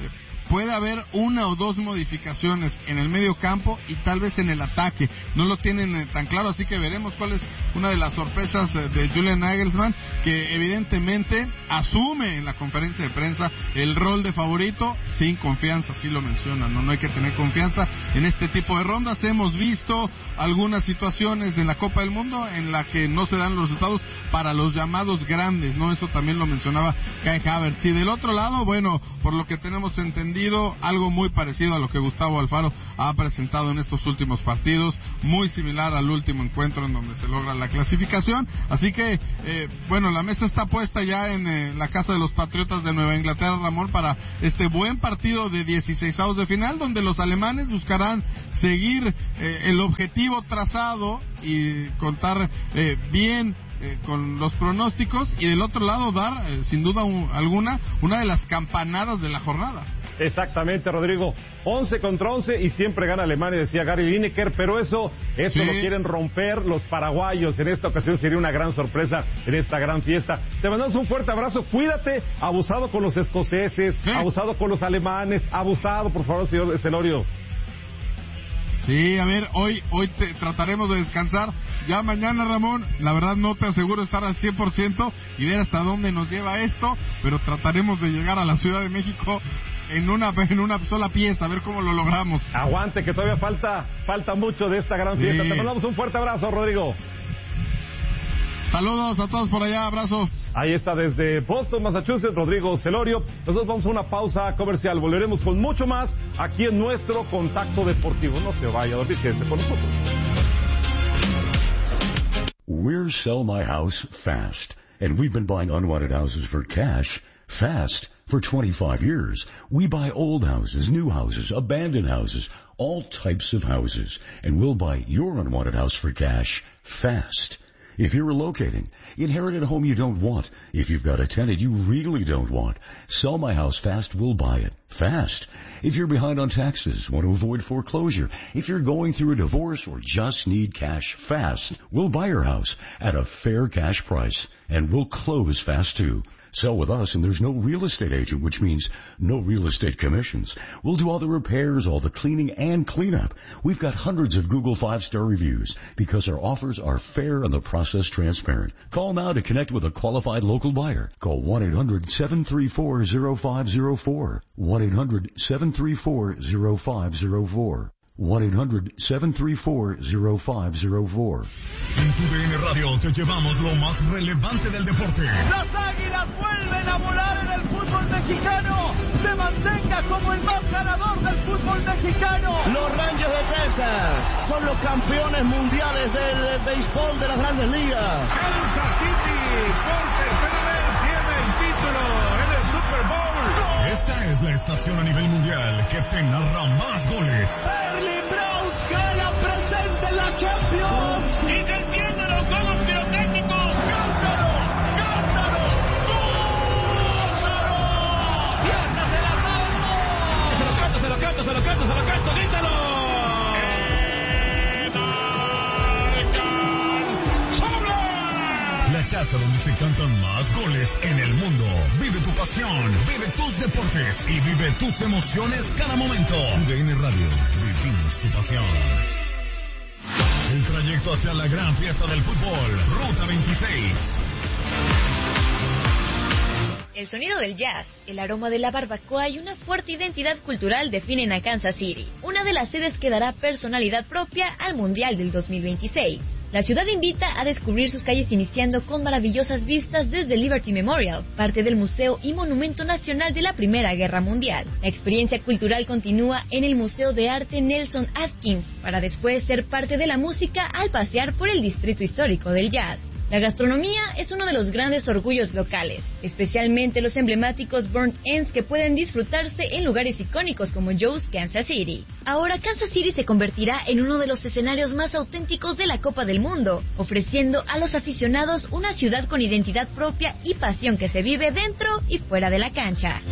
puede haber una o dos modificaciones en el medio campo y tal vez en el ataque. No lo tienen tan claro, así que veremos cuál es una de las sorpresas de Julian Nagelsmann, que evidentemente asume en la conferencia de prensa el rol de favorito sin confianza, sí lo menciona, no hay que tener confianza en este tipo de rondas. Hemos visto algunas situaciones en la Copa del Mundo en la que no se dan los resultados para los llamados grandes, ¿no? Eso también lo mencionaba Kai Havertz. Y del otro lado, bueno, por lo que tenemos entendido, algo muy parecido a lo que Gustavo Alfaro ha presentado en estos últimos partidos, muy similar al último encuentro en donde se logra la clasificación. Así que, bueno, la mesa está puesta ya en la casa de los Patriotas de Nueva Inglaterra, Ramón, para este buen partido de 16avos de final, donde los alemanes buscarán seguir el objetivo trazado y contar bien con los pronósticos, y del otro lado dar, sin duda alguna, una de las campanadas de la jornada. Exactamente, Rodrigo. 11 contra 11 y siempre gana Alemania, decía Gary Lineker, pero eso sí lo quieren romper los paraguayos. En esta ocasión sería una gran sorpresa en esta gran fiesta. Te mandamos un fuerte abrazo, cuídate, abusado con los escoceses, abusado con los alemanes, abusado, por favor, señor Celorio. Sí, a ver, hoy trataremos de descansar. Ya mañana, Ramón, la verdad no te aseguro estar al 100% y ver hasta dónde nos lleva esto, pero trataremos de llegar a la Ciudad de México en una sola pieza, a ver cómo lo logramos. Aguante, que todavía falta mucho de esta gran fiesta. Te mandamos un fuerte abrazo, Rodrigo. Saludos a todos por allá, abrazo. Ahí está desde Boston, Massachusetts, Rodrigo Celorio. Nosotros vamos a una pausa comercial. Volveremos con mucho más aquí en nuestro Contacto Deportivo. No se vaya a dormir, quédese con nosotros. We're Sell My House Fast, and we've been buying unwanted houses for cash fast for 25 years. We buy old houses, new houses, abandoned houses, all types of houses, and we'll buy your unwanted house for cash fast. If you're relocating, inherit a home you don't want. If you've got a tenant you really don't want, Sell My House Fast will buy it fast. If you're behind on taxes, want to avoid foreclosure, if you're going through a divorce or just need cash fast, we'll buy your house at a fair cash price, and we'll close fast too. Sell with us, and there's no real estate agent, which means no real estate commissions. We'll do all the repairs, all the cleaning, and cleanup. We've got hundreds of Google 5-star reviews because our offers are fair and the process transparent. Call now to connect with a qualified local buyer. Call 1-800-734-0504. 1-800-734-0504. 1-800-734-0504. En tu DN Radio te llevamos lo más relevante del deporte. Las Águilas vuelven a volar en el fútbol mexicano. Se mantenga como el más ganador del fútbol mexicano. Los Rangers de Texas son los campeones mundiales del béisbol de las Grandes Ligas. Kansas City por tercera vez tiene el título en el Super Bowl. Esta es la estación a nivel mundial que te narra más goles. Erling Braut gana presente en la Champions. Y se encienden los juegos pirotécnicos. ¡Cántalo! ¡Cántalo! ¡Gózalo! ¡Fiesta se la salvo! ¡Se lo canto, se lo canto, se lo canto, se lo canto! ¡Grítalo! La casa donde se cantan más goles en el mundo. Vive tu pasión, vive tus deportes y vive tus emociones cada momento. DN Radio, vivimos tu pasión. El trayecto hacia la gran fiesta del fútbol, Ruta 26. El sonido del jazz, el aroma de la barbacoa y una fuerte identidad cultural definen a Kansas City, una de las sedes que dará personalidad propia al Mundial del 2026. La ciudad invita a descubrir sus calles iniciando con maravillosas vistas desde Liberty Memorial, parte del Museo y Monumento Nacional de la Primera Guerra Mundial. La experiencia cultural continúa en el Museo de Arte Nelson Atkins, para después ser parte de la música al pasear por el distrito histórico del jazz. La gastronomía es uno de los grandes orgullos locales, especialmente los emblemáticos burnt ends que pueden disfrutarse en lugares icónicos como Joe's Kansas City. Ahora Kansas City se convertirá en uno de los escenarios más auténticos de la Copa del Mundo, ofreciendo a los aficionados una ciudad con identidad propia y pasión que se vive dentro y fuera de la cancha.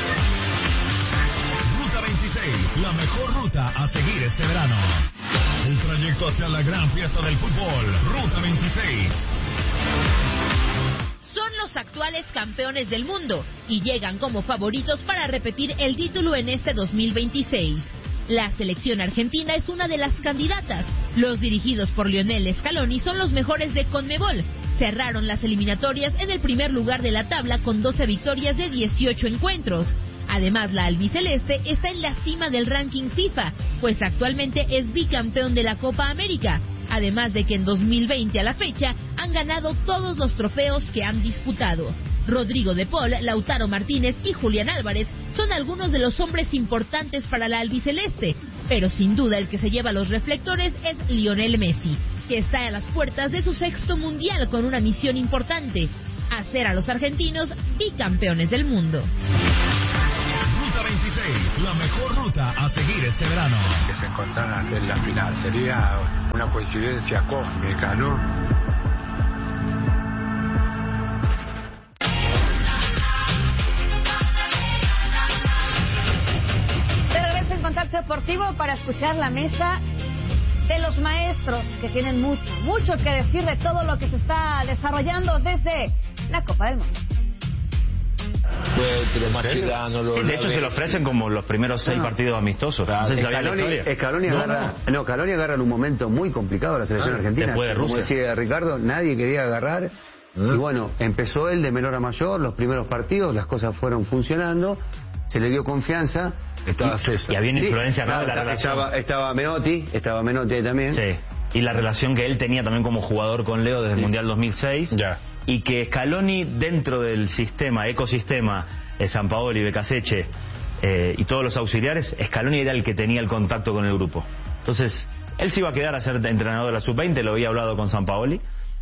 Ruta 26, la mejor ruta a seguir este verano. El trayecto hacia la gran fiesta del fútbol, Ruta 26. Son los los actuales campeones del mundo y llegan como favoritos para repetir el título en este 2026. La selección argentina es una de las candidatas. Los dirigidos por Lionel Scaloni son los mejores de CONMEBOL. Cerraron las eliminatorias en el primer lugar de la tabla con 12 victorias de 18 encuentros. Además, la albiceleste está en la cima del ranking FIFA, pues actualmente es bicampeón de la Copa América. Además de que en 2020 a la fecha han ganado todos los trofeos que han disputado. Rodrigo de Paul, Lautaro Martínez y Julián Álvarez son algunos de los hombres importantes para la albiceleste, pero sin duda el que se lleva los reflectores es Lionel Messi, que está a las puertas de su 6º mundial con una misión importante: hacer a los argentinos bicampeones del mundo. Ruta 26, la mejor ruta a seguir este verano. Que se encontraran en la final sería una coincidencia cósmica, ¿no? Contacto Deportivo para escuchar la mesa de los maestros, que tienen mucho que decir de todo lo que se está desarrollando desde la Copa del Mundo. De hecho, se lo ofrecen como los primeros 6 partidos amistosos. No sé si Scaloni agarra en un momento muy complicado a la selección argentina. Después de Rusia. Como decía Ricardo, nadie quería agarrar. Y bueno, empezó él de menor a mayor, los primeros partidos, las cosas fueron funcionando, se le dio confianza. Estaba César. Y había una influencia de la relación. Estaba Menotti ahí también. Sí. Y la relación que él tenía también como jugador con Leo desde el Mundial 2006. Ya. Y que Scaloni, dentro del ecosistema de Sampaoli, Becasecche y todos los auxiliares, Scaloni era el que tenía el contacto con el grupo. Entonces, él se iba a quedar a ser entrenador de la Sub-20, lo había hablado con Sampaoli.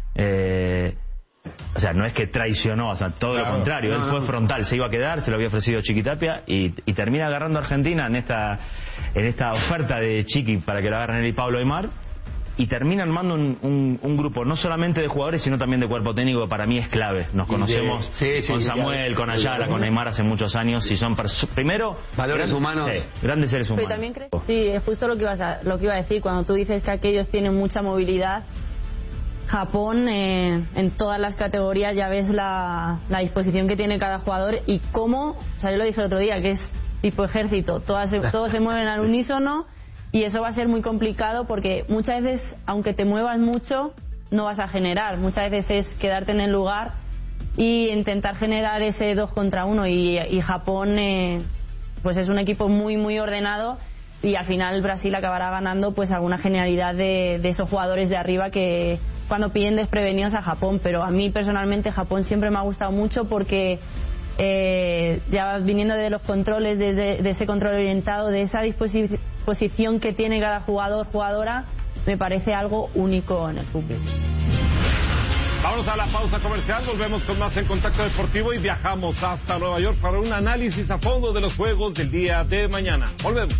O sea, no es que traicionó, o sea, todo lo contrario, él fue frontal, se iba a quedar, se lo había ofrecido Chiquitapia y termina agarrando a Argentina en esta oferta de Chiqui para que lo agarren él y Pablo Aimar, y termina armando un grupo no solamente de jugadores sino también de cuerpo técnico, que para mí es clave. Nos conocemos con Samuel, con Ayala, con Aimar hace muchos años y son primero valores humanos, grandes seres humanos. Pero también sí, es justo lo que iba a decir cuando tú dices que aquellos tienen mucha movilidad. Japón, en todas las categorías ya ves la disposición que tiene cada jugador y cómo, o sea, yo lo dije el otro día, que es tipo ejército, todos se mueven al unísono y eso va a ser muy complicado porque muchas veces, aunque te muevas mucho, no vas a generar, muchas veces es quedarte en el lugar y intentar generar ese 2 contra 1 y Japón pues es un equipo muy ordenado y al final Brasil acabará ganando pues alguna genialidad de esos jugadores de arriba que cuando pillen desprevenidos a Japón, pero a mí personalmente Japón siempre me ha gustado mucho porque ya viniendo de los controles, de ese control orientado, de esa disposición que tiene cada jugadora, me parece algo único en el fútbol. Vámonos a la pausa comercial, volvemos con más en Contacto Deportivo y viajamos hasta Nueva York para un análisis a fondo de los juegos del día de mañana. Volvemos.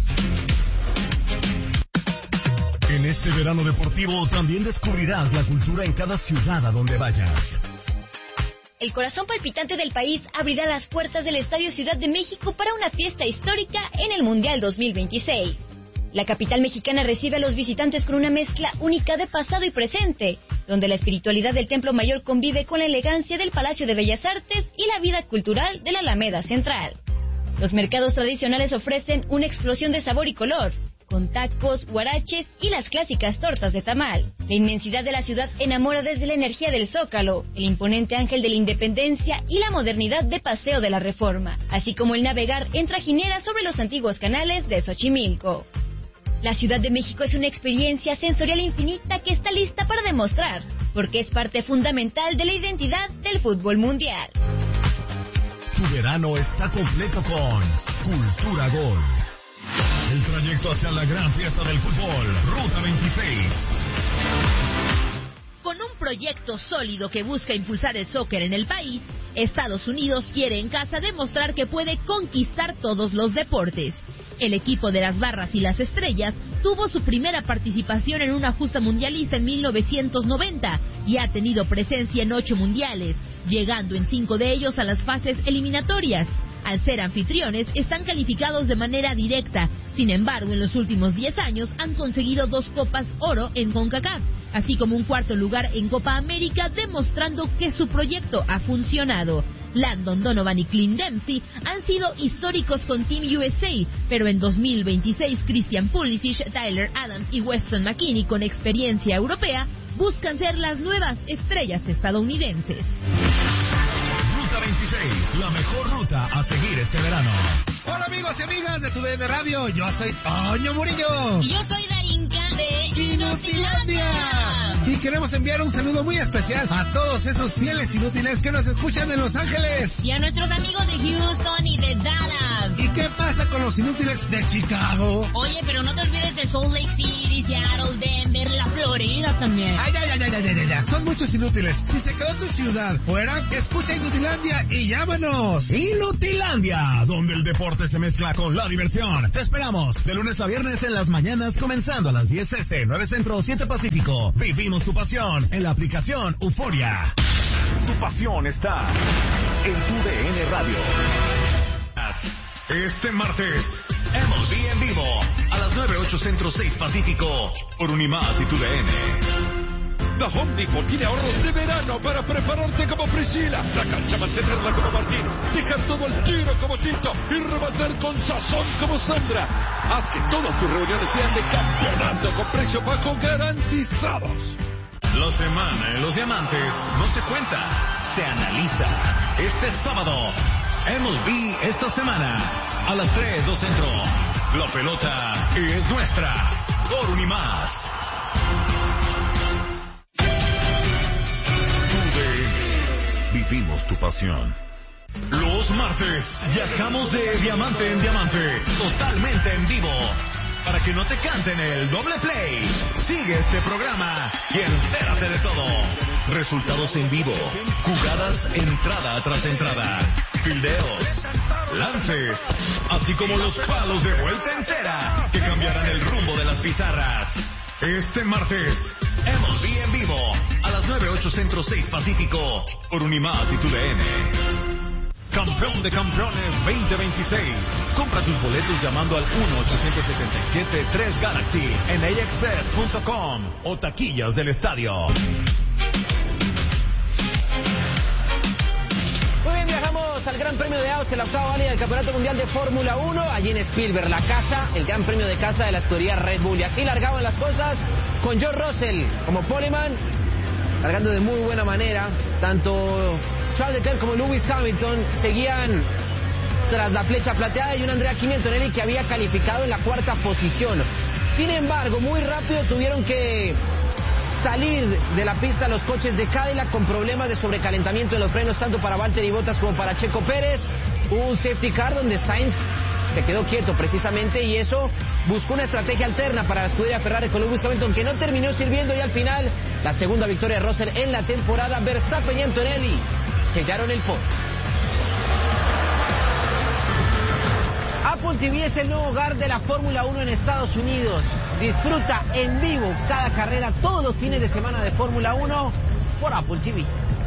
En este verano deportivo también descubrirás la cultura en cada ciudad a donde vayas. El corazón palpitante del país abrirá las puertas del Estadio Ciudad de México para una fiesta histórica en el Mundial 2026. La capital mexicana recibe a los visitantes con una mezcla única de pasado y presente, donde la espiritualidad del Templo Mayor convive con la elegancia del Palacio de Bellas Artes y la vida cultural de la Alameda Central. Los mercados tradicionales ofrecen una explosión de sabor y color, con tacos, huaraches y las clásicas tortas de tamal. La inmensidad de la ciudad enamora desde la energía del Zócalo, el imponente Ángel de la Independencia y la modernidad de Paseo de la Reforma, así como el navegar en trajinera sobre los antiguos canales de Xochimilco. La Ciudad de México es una experiencia sensorial infinita que está lista para demostrar, porque es parte fundamental de la identidad del fútbol mundial. Tu verano está completo con Cultura Gol. El trayecto hacia la gran fiesta del fútbol, Ruta 26. Con un proyecto sólido que busca impulsar el soccer en el país, Estados Unidos quiere en casa demostrar que puede conquistar todos los deportes. El equipo de las Barras y las Estrellas tuvo su primera participación en una justa mundialista en 1990 y ha tenido presencia en 8 mundiales, llegando en 5 de ellos a las fases eliminatorias. Al ser anfitriones, están calificados de manera directa. Sin embargo, en los últimos 10 años han conseguido 2 Copas Oro en CONCACAF, así como un 4º lugar en Copa América, demostrando que su proyecto ha funcionado. Landon Donovan y Clint Dempsey han sido históricos con Team USA, pero en 2026 Christian Pulisic, Tyler Adams y Weston McKennie, con experiencia europea, buscan ser las nuevas estrellas estadounidenses. Ruta 26, la mejor ruta a seguir este verano. Hola amigos y amigas de TUDN Radio, yo soy Toño Murillo. Y yo soy Darinka de Inutilandia. Y queremos enviar un saludo muy especial a todos esos fieles inútiles que nos escuchan en Los Ángeles. Y a nuestros amigos de Houston y de Dallas. ¿Y qué pasa con los inútiles de Chicago? Oye, pero no te olvides de Salt Lake City, Seattle, Denver, la Florida también. Ay, ya. Son muchos inútiles. Si se quedó tu ciudad fuera, escucha Inutilandia y llámanos. Inutilandia, donde el deporte se mezcla con la diversión. Te esperamos de lunes a viernes en las mañanas, comenzando a las 10 este, 9 Centro, 7 Pacífico. Vivimos tu pasión en la aplicación Euforia. Tu pasión está en TUDN Radio. Este martes, MLB en vivo a las 9, 8 Centro, 6 Pacífico por Unimás y TUDN. The Home Depot tiene ahorros de verano para prepararte como Priscila, la cancha mantenerla como Martín, dejar todo el tiro como Tito y rematar con sazón como Sandra. Haz que todas tus reuniones sean de campeonato con precios bajos garantizados. La semana en los diamantes no se cuenta, se analiza. Este sábado, MLB esta semana a las 3, 2 Centro. La pelota es nuestra por Unimás. Vivimos tu pasión. Los martes viajamos de diamante en diamante, totalmente en vivo, para que no te canten el doble play. Sigue este programa y entérate de todo. Resultados en vivo, jugadas entrada tras entrada, fildeos, lances, así como los palos de vuelta entera que cambiarán el rumbo de las pizarras. Este martes, MLB en vivo a las 9, 8 Centro, 6 Pacífico por Unimás y TUDN. Campeón de Campeones 2026. Compra tus boletos llamando al 1-877-3-GALAXY en AXPress.com o taquillas del estadio. Muy bien, viajamos al Gran Premio de Austria, la octava válida del Campeonato Mundial de Fórmula 1, allí en Spielberg, la casa, el Gran Premio de casa de la escudería Red Bull. Y así largaban las cosas con George Russell como poleman, largando de muy buena manera. Tanto Charles Leclerc como Lewis Hamilton seguían tras la flecha plateada y un Andrea Kimi Antonelli que había calificado en la 4ª posición. Sin embargo, muy rápido tuvieron que salir de la pista los coches de Cadillac con problemas de sobrecalentamiento en los frenos, tanto para Valtteri Bottas como para Checo Pérez. Hubo un safety car donde Sainz se quedó quieto precisamente, y eso buscó una estrategia alterna para la escudería Ferrari con Lewis Hamilton, que no terminó sirviendo, y al final la segunda victoria de Russell en la temporada. Verstappen y Antonelli sellaron el podio. Apple TV es el nuevo hogar de la Fórmula 1 en Estados Unidos. Disfruta en vivo cada carrera todos los fines de semana de Fórmula 1 por Apple TV.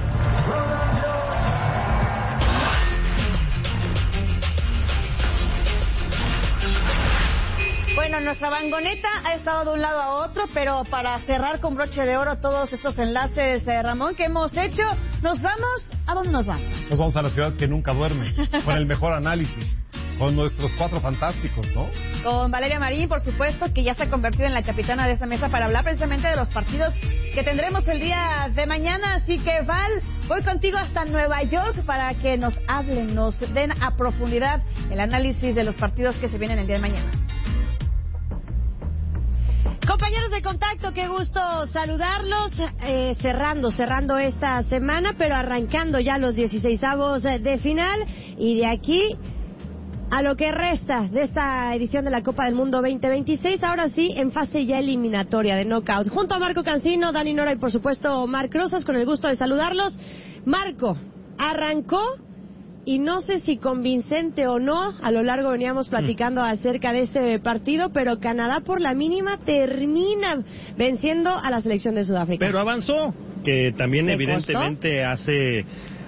Bueno, nuestra vangoneta ha estado de un lado a otro, pero para cerrar con broche de oro todos estos enlaces, Ramón, que hemos hecho, nos vamos. ¿A dónde nos vamos? Nos vamos a la ciudad que nunca duerme, con el mejor análisis, con nuestros 4 fantásticos, ¿no? Con Valeria Marín, por supuesto, que ya se ha convertido en la capitana de esta mesa para hablar precisamente de los partidos que tendremos el día de mañana. Así que, Val, voy contigo hasta Nueva York para que nos hablen, nos den a profundidad el análisis de los partidos que se vienen el día de mañana. Compañeros de contacto, qué gusto saludarlos, cerrando esta semana, pero arrancando ya los 16avos de final, y de aquí a lo que resta de esta edición de la Copa del Mundo 2026, ahora sí, en fase ya eliminatoria de knockout. Junto a Marco Cancino, Dani Nora y por supuesto Marc Rosas, con el gusto de saludarlos. Marco, arrancó, y no sé si convincente o no, a lo largo veníamos platicando acerca de este partido, pero Canadá por la mínima termina venciendo a la selección de Sudáfrica. Pero avanzó, que también evidentemente hace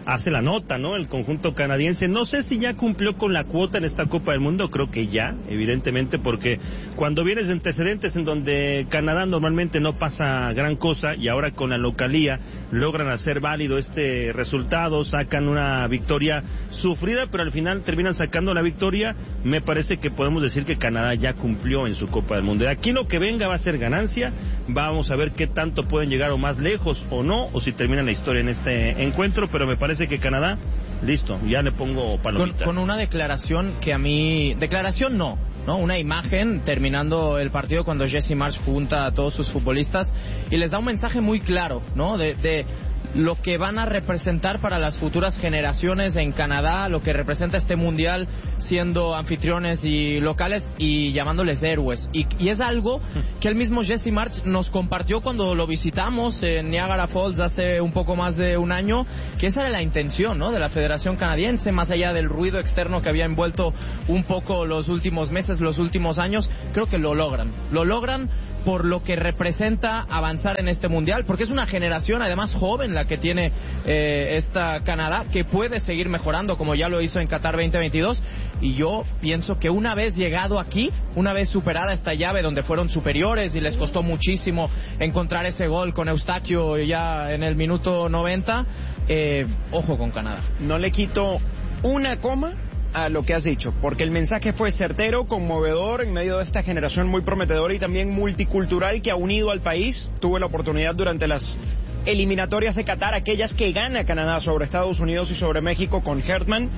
hace la nota, ¿no? El conjunto canadiense. No sé si ya cumplió con la cuota en esta Copa del Mundo, creo que ya, evidentemente, porque cuando vienes de antecedentes en donde Canadá normalmente no pasa gran cosa y ahora con la localía logran hacer válido este resultado, sacan una victoria sufrida, pero al final terminan sacando la victoria, me parece que podemos decir que Canadá ya cumplió en su Copa del Mundo. De aquí lo que venga va a ser ganancia, vamos a ver qué tanto pueden llegar o más lejos o no, o si terminan la historia en este encuentro, pero me parece que Canadá, listo, ya le pongo palomita. Con una declaración que a mí... Declaración no, una imagen terminando el partido cuando Jesse Marsch junta a todos sus futbolistas y les da un mensaje muy claro, ¿no? De lo que van a representar para las futuras generaciones en Canadá, lo que representa este mundial siendo anfitriones y locales y llamándoles héroes. Y es algo que el mismo Jesse Marsch nos compartió cuando lo visitamos en Niagara Falls hace un poco más de un año, que esa era la intención, ¿no?, de la Federación Canadiense, más allá del ruido externo que había envuelto un poco los últimos meses, los últimos años. Creo que lo logran por lo que representa avanzar en este mundial, porque es una generación además joven la que tiene esta Canadá, que puede seguir mejorando como ya lo hizo en Qatar 2022, y yo pienso que una vez llegado aquí, una vez superada esta llave donde fueron superiores y les costó muchísimo encontrar ese gol con Eustaquio ya en el minuto 90, ojo con Canadá. No le quito una coma a lo que has dicho, porque el mensaje fue certero, conmovedor en medio de esta generación muy prometedora y también multicultural que ha unido al país. Tuve la oportunidad durante las eliminatorias de Qatar, aquellas que gana Canadá sobre Estados Unidos y sobre México con Hertman,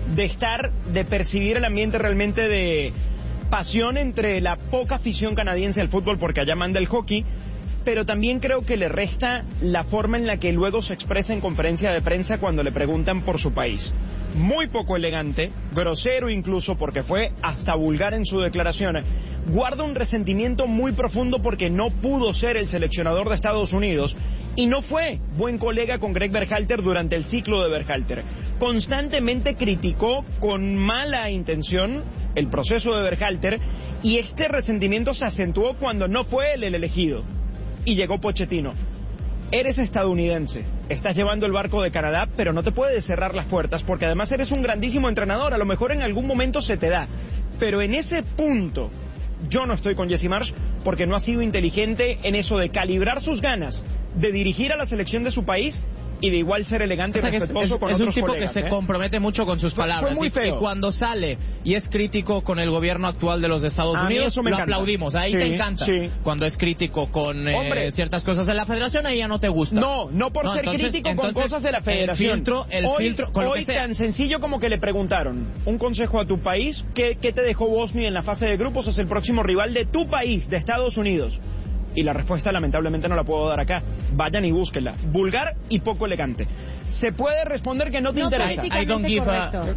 de percibir el ambiente realmente de pasión entre la poca afición canadiense al fútbol, porque allá manda el hockey, pero también creo que le resta la forma en la que luego se expresa en conferencia de prensa cuando le preguntan por su país. Muy poco elegante, grosero incluso, porque fue hasta vulgar en su declaración. Guarda un resentimiento muy profundo porque no pudo ser el seleccionador de Estados Unidos y no fue buen colega con Greg Berhalter durante el ciclo de Berhalter. Constantemente criticó con mala intención el proceso de Berhalter y este resentimiento se acentuó cuando no fue él el elegido y llegó Pochettino. Eres estadounidense, estás llevando el barco de Canadá, pero no te puedes cerrar las puertas porque además eres un grandísimo entrenador, a lo mejor en algún momento se te da, pero en ese punto yo no estoy con Jesse Marsch porque no ha sido inteligente en eso de calibrar sus ganas de dirigir a la selección de su país y de igual ser elegante y respetuoso con otros colegas. Es un tipo que se compromete mucho con sus palabras. Fue muy feo. Y cuando sale y es crítico con el gobierno actual de los Estados Unidos, lo aplaudimos. Ahí te encanta. Sí. Cuando es crítico con ciertas cosas de la federación, ahí ya no te gusta. No por ser crítico con cosas de la federación. El filtro, con lo que sea. Tan sencillo como que le preguntaron un consejo a tu país, ¿qué te dejó Bosnia en la fase de grupos? Es el próximo rival de tu país, de Estados Unidos. Y la respuesta lamentablemente no la puedo dar acá. Vayan y búsquenla. Vulgar y poco elegante. Se puede responder que no te interesa. I don't give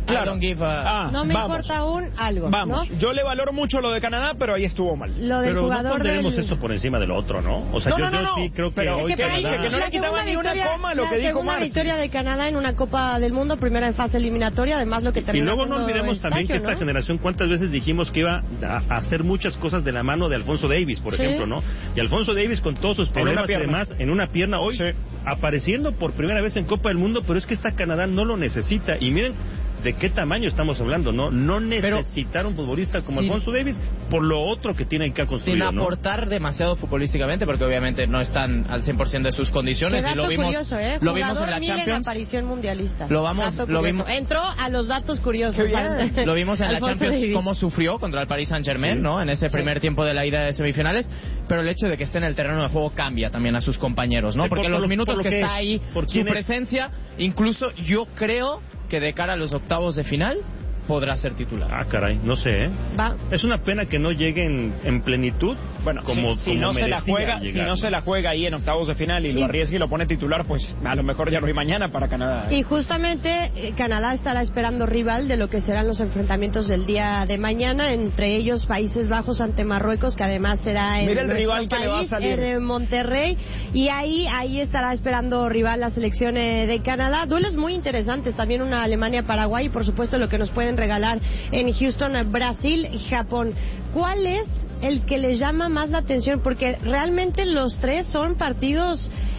a... no me importa aún algo. Vamos, ¿no? Yo le valoro mucho lo de Canadá, pero ahí estuvo mal. Lo del pero jugador no pondremos eso por encima del otro, ¿no? O sea, yo sí creo que hoy Canadá... que no le quitaba ni una coma a lo que dijo Marc. La victoria de Canadá en una Copa del Mundo, primera en fase eliminatoria, además lo que terminó. Y luego no olvidemos también que esta generación, cuántas veces dijimos que iba a hacer muchas cosas de la mano de Alfonso Davies, por ejemplo, ¿no? Y Alfonso Davies con todos sus problemas, además, en una pierna hoy, apareciendo por primera vez en Copa del Mundo, pero es que esta Canadá no lo necesita. Y miren de qué tamaño estamos hablando, ¿no? No necesitar un futbolista como Alfonso Davies por lo otro que tienen que construir, sin aportar demasiado futbolísticamente, porque obviamente no están al 100% de sus condiciones. Qué dato y lo vimos, curioso, lo vimos en la Champions. En aparición mundialista. Lo vimos. Entró a los datos curiosos. Lo vimos en la Champions, cómo sufrió contra el Paris Saint-Germain, ¿no? En ese primer tiempo de la ida de semifinales. Pero el hecho de que esté en el terreno de juego cambia también a sus compañeros, ¿no? Porque los minutos que está ahí, su presencia, incluso yo creo que de cara a los octavos de final podrá ser titular. Ah, caray, no sé, ¿eh? Es una pena que no llegue en plenitud. Bueno, si no se la juega ahí en octavos de final y lo arriesga y lo pone titular, pues a lo mejor ya no hay mañana para Canadá. Y justamente Canadá estará esperando rival de lo que serán los enfrentamientos del día de mañana, entre ellos Países Bajos ante Marruecos, que además será en el rival que le va a salir en Monterrey, y ahí estará esperando rival la selección de Canadá. Duelos muy interesantes, también una Alemania-Paraguay y por supuesto lo que nos pueden regalar en Houston, Brasil y Japón. ¿Cuál es el que le llama más la atención? Porque realmente los tres son partidos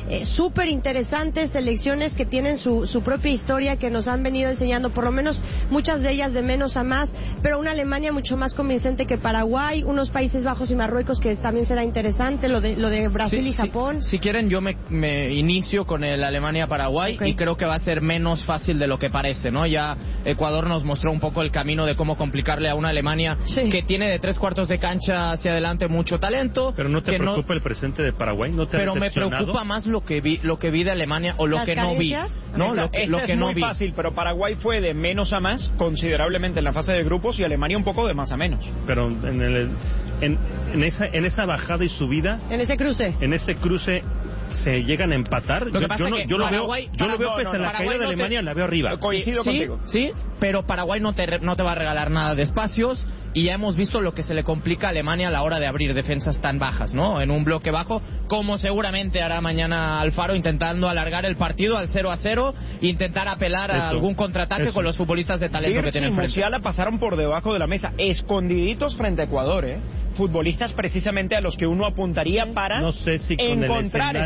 súper interesantes, selecciones que tienen su propia historia, que nos han venido enseñando, por lo menos muchas de ellas de menos a más, pero una Alemania mucho más convincente que Paraguay, unos Países Bajos y Marruecos que también será interesante, lo de Brasil y Japón. Si quieren, yo me inicio con el Alemania-Paraguay, y creo que va a ser menos fácil de lo que parece, ¿no? Ya Ecuador nos mostró un poco el camino de cómo complicarle a una Alemania que tiene de 3/4 de cancha hacia adelante mucho talento. Pero ¿no te preocupa el presente de Paraguay? ¿No te ha Pero me preocupa más lo que vi de Alemania, o lo que no vi. No, lo que no vi. Es muy fácil, pero Paraguay fue de menos a más considerablemente en la fase de grupos, y Alemania un poco de más a menos. Pero en esa bajada y subida, en ese cruce se llegan a empatar. Lo que pasa yo lo veo pese a la caída de Alemania, la veo arriba. Coincido contigo. Sí, pero Paraguay no te va a regalar nada de espacios, y ya hemos visto lo que se le complica a Alemania a la hora de abrir defensas tan bajas, ¿no? En un bloque bajo, como seguramente hará mañana Alfaro, intentando alargar el partido al 0-0, intentar apelar a algún contraataque con los futbolistas de talento que tienen frente. Musiala pasaron por debajo de la mesa, escondiditos frente a Ecuador, futbolistas precisamente a los que uno apuntaría para no sé si con encontrar el